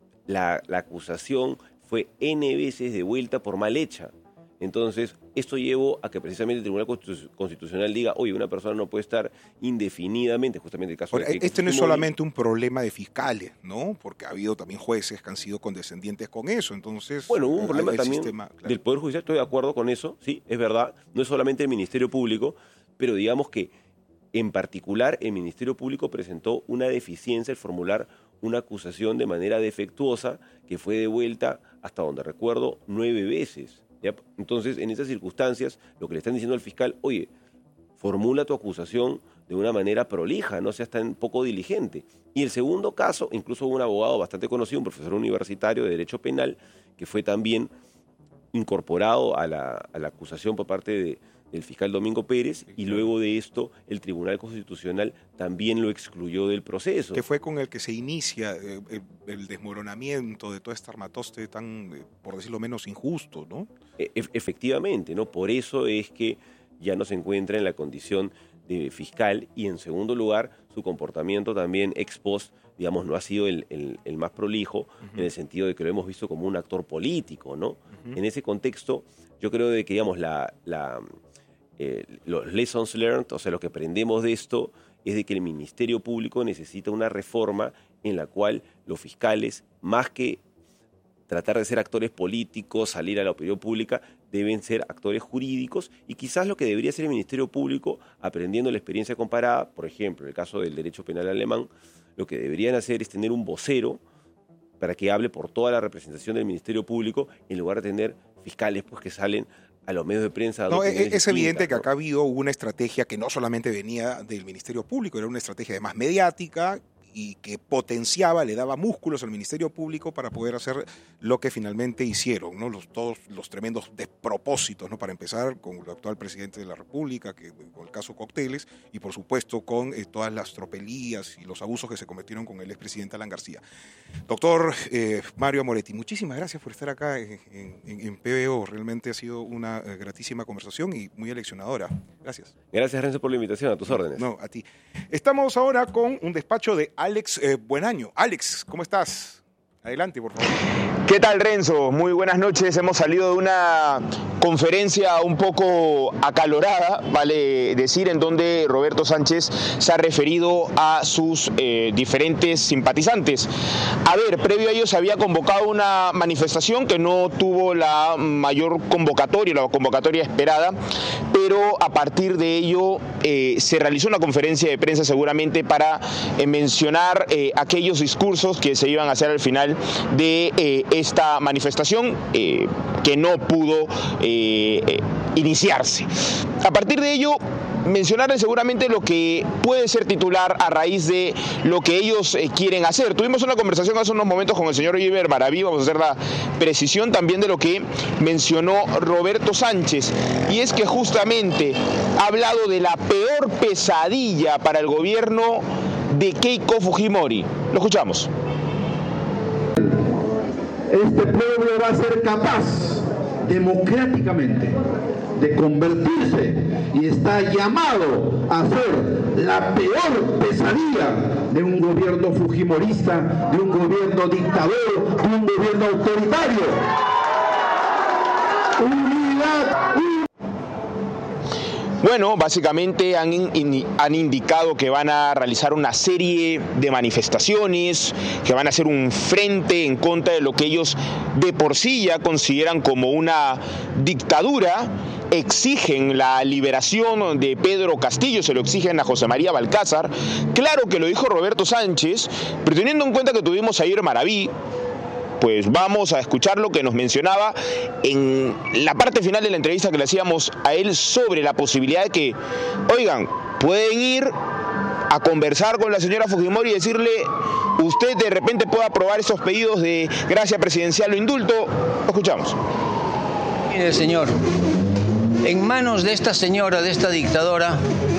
la, la acusación fue N veces devuelta por mal hecha. Entonces, esto llevó a que precisamente el Tribunal Constitucional diga, oye, una persona no puede estar indefinidamente, justamente el caso Ahora, de Keiko este no es Fujimori. solamente un problema de fiscales, ¿no? Porque ha habido también jueces que han sido condescendientes con eso, entonces... Bueno, hubo un problema el también sistema, claro. del Poder Judicial, estoy de acuerdo con eso, sí, es verdad, no es solamente el Ministerio Público, pero digamos que en particular el Ministerio Público presentó una deficiencia al formular una acusación de manera defectuosa que fue devuelta, hasta donde recuerdo, nueve veces. ¿Ya? Entonces, en esas circunstancias, lo que le están diciendo al fiscal, oye, formula tu acusación de una manera prolija, no seas tan poco diligente. Y el segundo caso, incluso un abogado bastante conocido, un profesor universitario de Derecho Penal, que fue también incorporado a la, a la acusación por parte de, del fiscal Domingo Pérez, y luego de esto el Tribunal Constitucional también lo excluyó del proceso. Que fue con el que se inicia eh, el, el desmoronamiento de todo este armatoste tan, eh, por decirlo menos, injusto, ¿no? E- efectivamente, ¿no? Por eso es que ya no se encuentra en la condición de fiscal, y en segundo lugar, su comportamiento también ex post, digamos, no ha sido el, el, el más prolijo, uh-huh. en el sentido de que lo hemos visto como un actor político, ¿no? Uh-huh. En ese contexto, yo creo de que, digamos, la, la, eh, los lessons learned, o sea, lo que aprendemos de esto, es de que el Ministerio Público necesita una reforma en la cual los fiscales, más que tratar de ser actores políticos, salir a la opinión pública, deben ser actores jurídicos, y quizás lo que debería hacer el Ministerio Público, aprendiendo la experiencia comparada, por ejemplo, en el caso del derecho penal alemán, lo que deberían hacer es tener un vocero para que hable por toda la representación del Ministerio Público, en lugar de tener fiscales pues, que salen a los medios de prensa. No, es, es evidente que acá ha habido una estrategia que no solamente venía del Ministerio Público, era una estrategia además mediática, y que potenciaba, le daba músculos al Ministerio Público para poder hacer lo que finalmente hicieron, ¿no? Los, todos los tremendos despropósitos, ¿no? Para empezar con el actual presidente de la República, que, con el caso Cócteles, y por supuesto con eh, todas las tropelías y los abusos que se cometieron con el expresidente Alan García. Doctor eh, Mario Amoretti, muchísimas gracias por estar acá en, en, en P B O. Realmente ha sido una eh, gratísima conversación y muy aleccionadora. Gracias. Gracias, Renzo, por la invitación. A tus órdenes. No, a ti. Estamos ahora con un despacho de Alex eh, Buenaño. Alex, ¿cómo estás? Adelante, por favor. ¿Qué tal, Renzo? Muy buenas noches. Hemos salido de una conferencia un poco acalorada, vale decir, en donde Roberto Sánchez se ha referido a sus eh, diferentes simpatizantes. A ver, previo a ello se había convocado una manifestación que no tuvo la mayor convocatoria, la convocatoria esperada, pero a partir de ello eh, se realizó una conferencia de prensa seguramente para eh, mencionar eh, aquellos discursos que se iban a hacer al final de eh, esta manifestación eh, que no pudo eh, eh, iniciarse. A partir de ello, mencionarles seguramente lo que puede ser titular a raíz de lo que ellos eh, quieren hacer. Tuvimos una conversación hace unos momentos con el señor Oliver Maraví, vamos a hacer la precisión también de lo que mencionó Roberto Sánchez, y es que justamente ha hablado de la peor pesadilla para el gobierno de Keiko Fujimori. Lo escuchamos. Este pueblo va a ser capaz democráticamente de convertirse y está llamado a ser la peor pesadilla de un gobierno fujimorista, de un gobierno dictador, de un gobierno autoritario. Unidad, unidad. Bueno, básicamente han, in, han indicado que van a realizar una serie de manifestaciones, que van a hacer un frente en contra de lo que ellos de por sí ya consideran como una dictadura. Exigen la liberación de Pedro Castillo, se lo exigen a José María Balcázar. Claro que lo dijo Roberto Sánchez, pero teniendo en cuenta que tuvimos a Ir Maraví, pues vamos a escuchar lo que nos mencionaba en la parte final de la entrevista que le hacíamos a él sobre la posibilidad de que, oigan, pueden ir a conversar con la señora Fujimori y decirle, usted de repente puede aprobar esos pedidos de gracia presidencial o indulto. Lo escuchamos. Mire, señor, en manos de esta señora, de esta dictadora,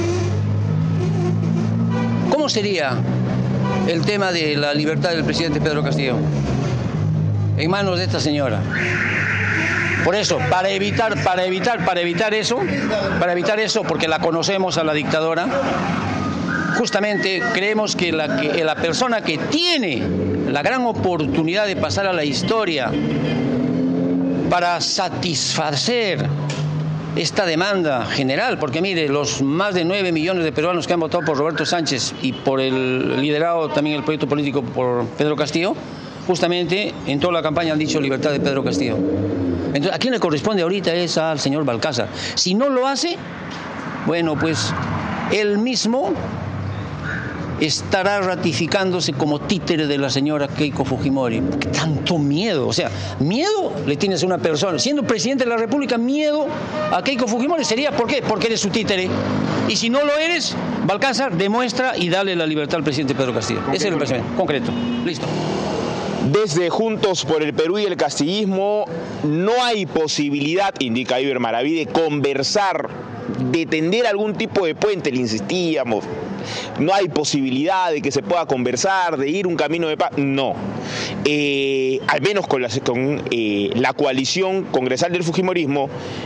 ¿cómo sería el tema de la libertad del presidente Pedro Castillo? en manos de esta señora. Por eso, para evitar, para evitar, para evitar eso, para evitar eso, porque la conocemos a la dictadora, justamente creemos que la, que la persona que tiene la gran oportunidad de pasar a la historia para satisfacer esta demanda general, porque mire, los más de nueve millones de peruanos que han votado por Roberto Sánchez y por el liderado también el proyecto político por Pedro Castillo, justamente en toda la campaña han dicho libertad de Pedro Castillo. Entonces, ¿a quién le corresponde ahorita? Es al señor Balcázar. Si no lo hace, bueno, pues él mismo estará ratificándose como títere de la señora Keiko Fujimori. ¿Por qué tanto miedo? O sea, miedo le tienes a una persona. Siendo presidente de la República, miedo a Keiko Fujimori sería, ¿por qué? Porque eres su títere. Y si no lo eres, Balcázar demuestra y dale la libertad al presidente Pedro Castillo. Ese es el pensamiento concreto. Listo. Desde Juntos por el Perú y el castillismo no hay posibilidad, indica Iber Maraví, de conversar, de tender algún tipo de puente, le insistíamos. No hay posibilidad de que se pueda conversar, de ir un camino de paz. No. Eh, al menos con, la, con eh, la coalición congresal del Fujimorismo,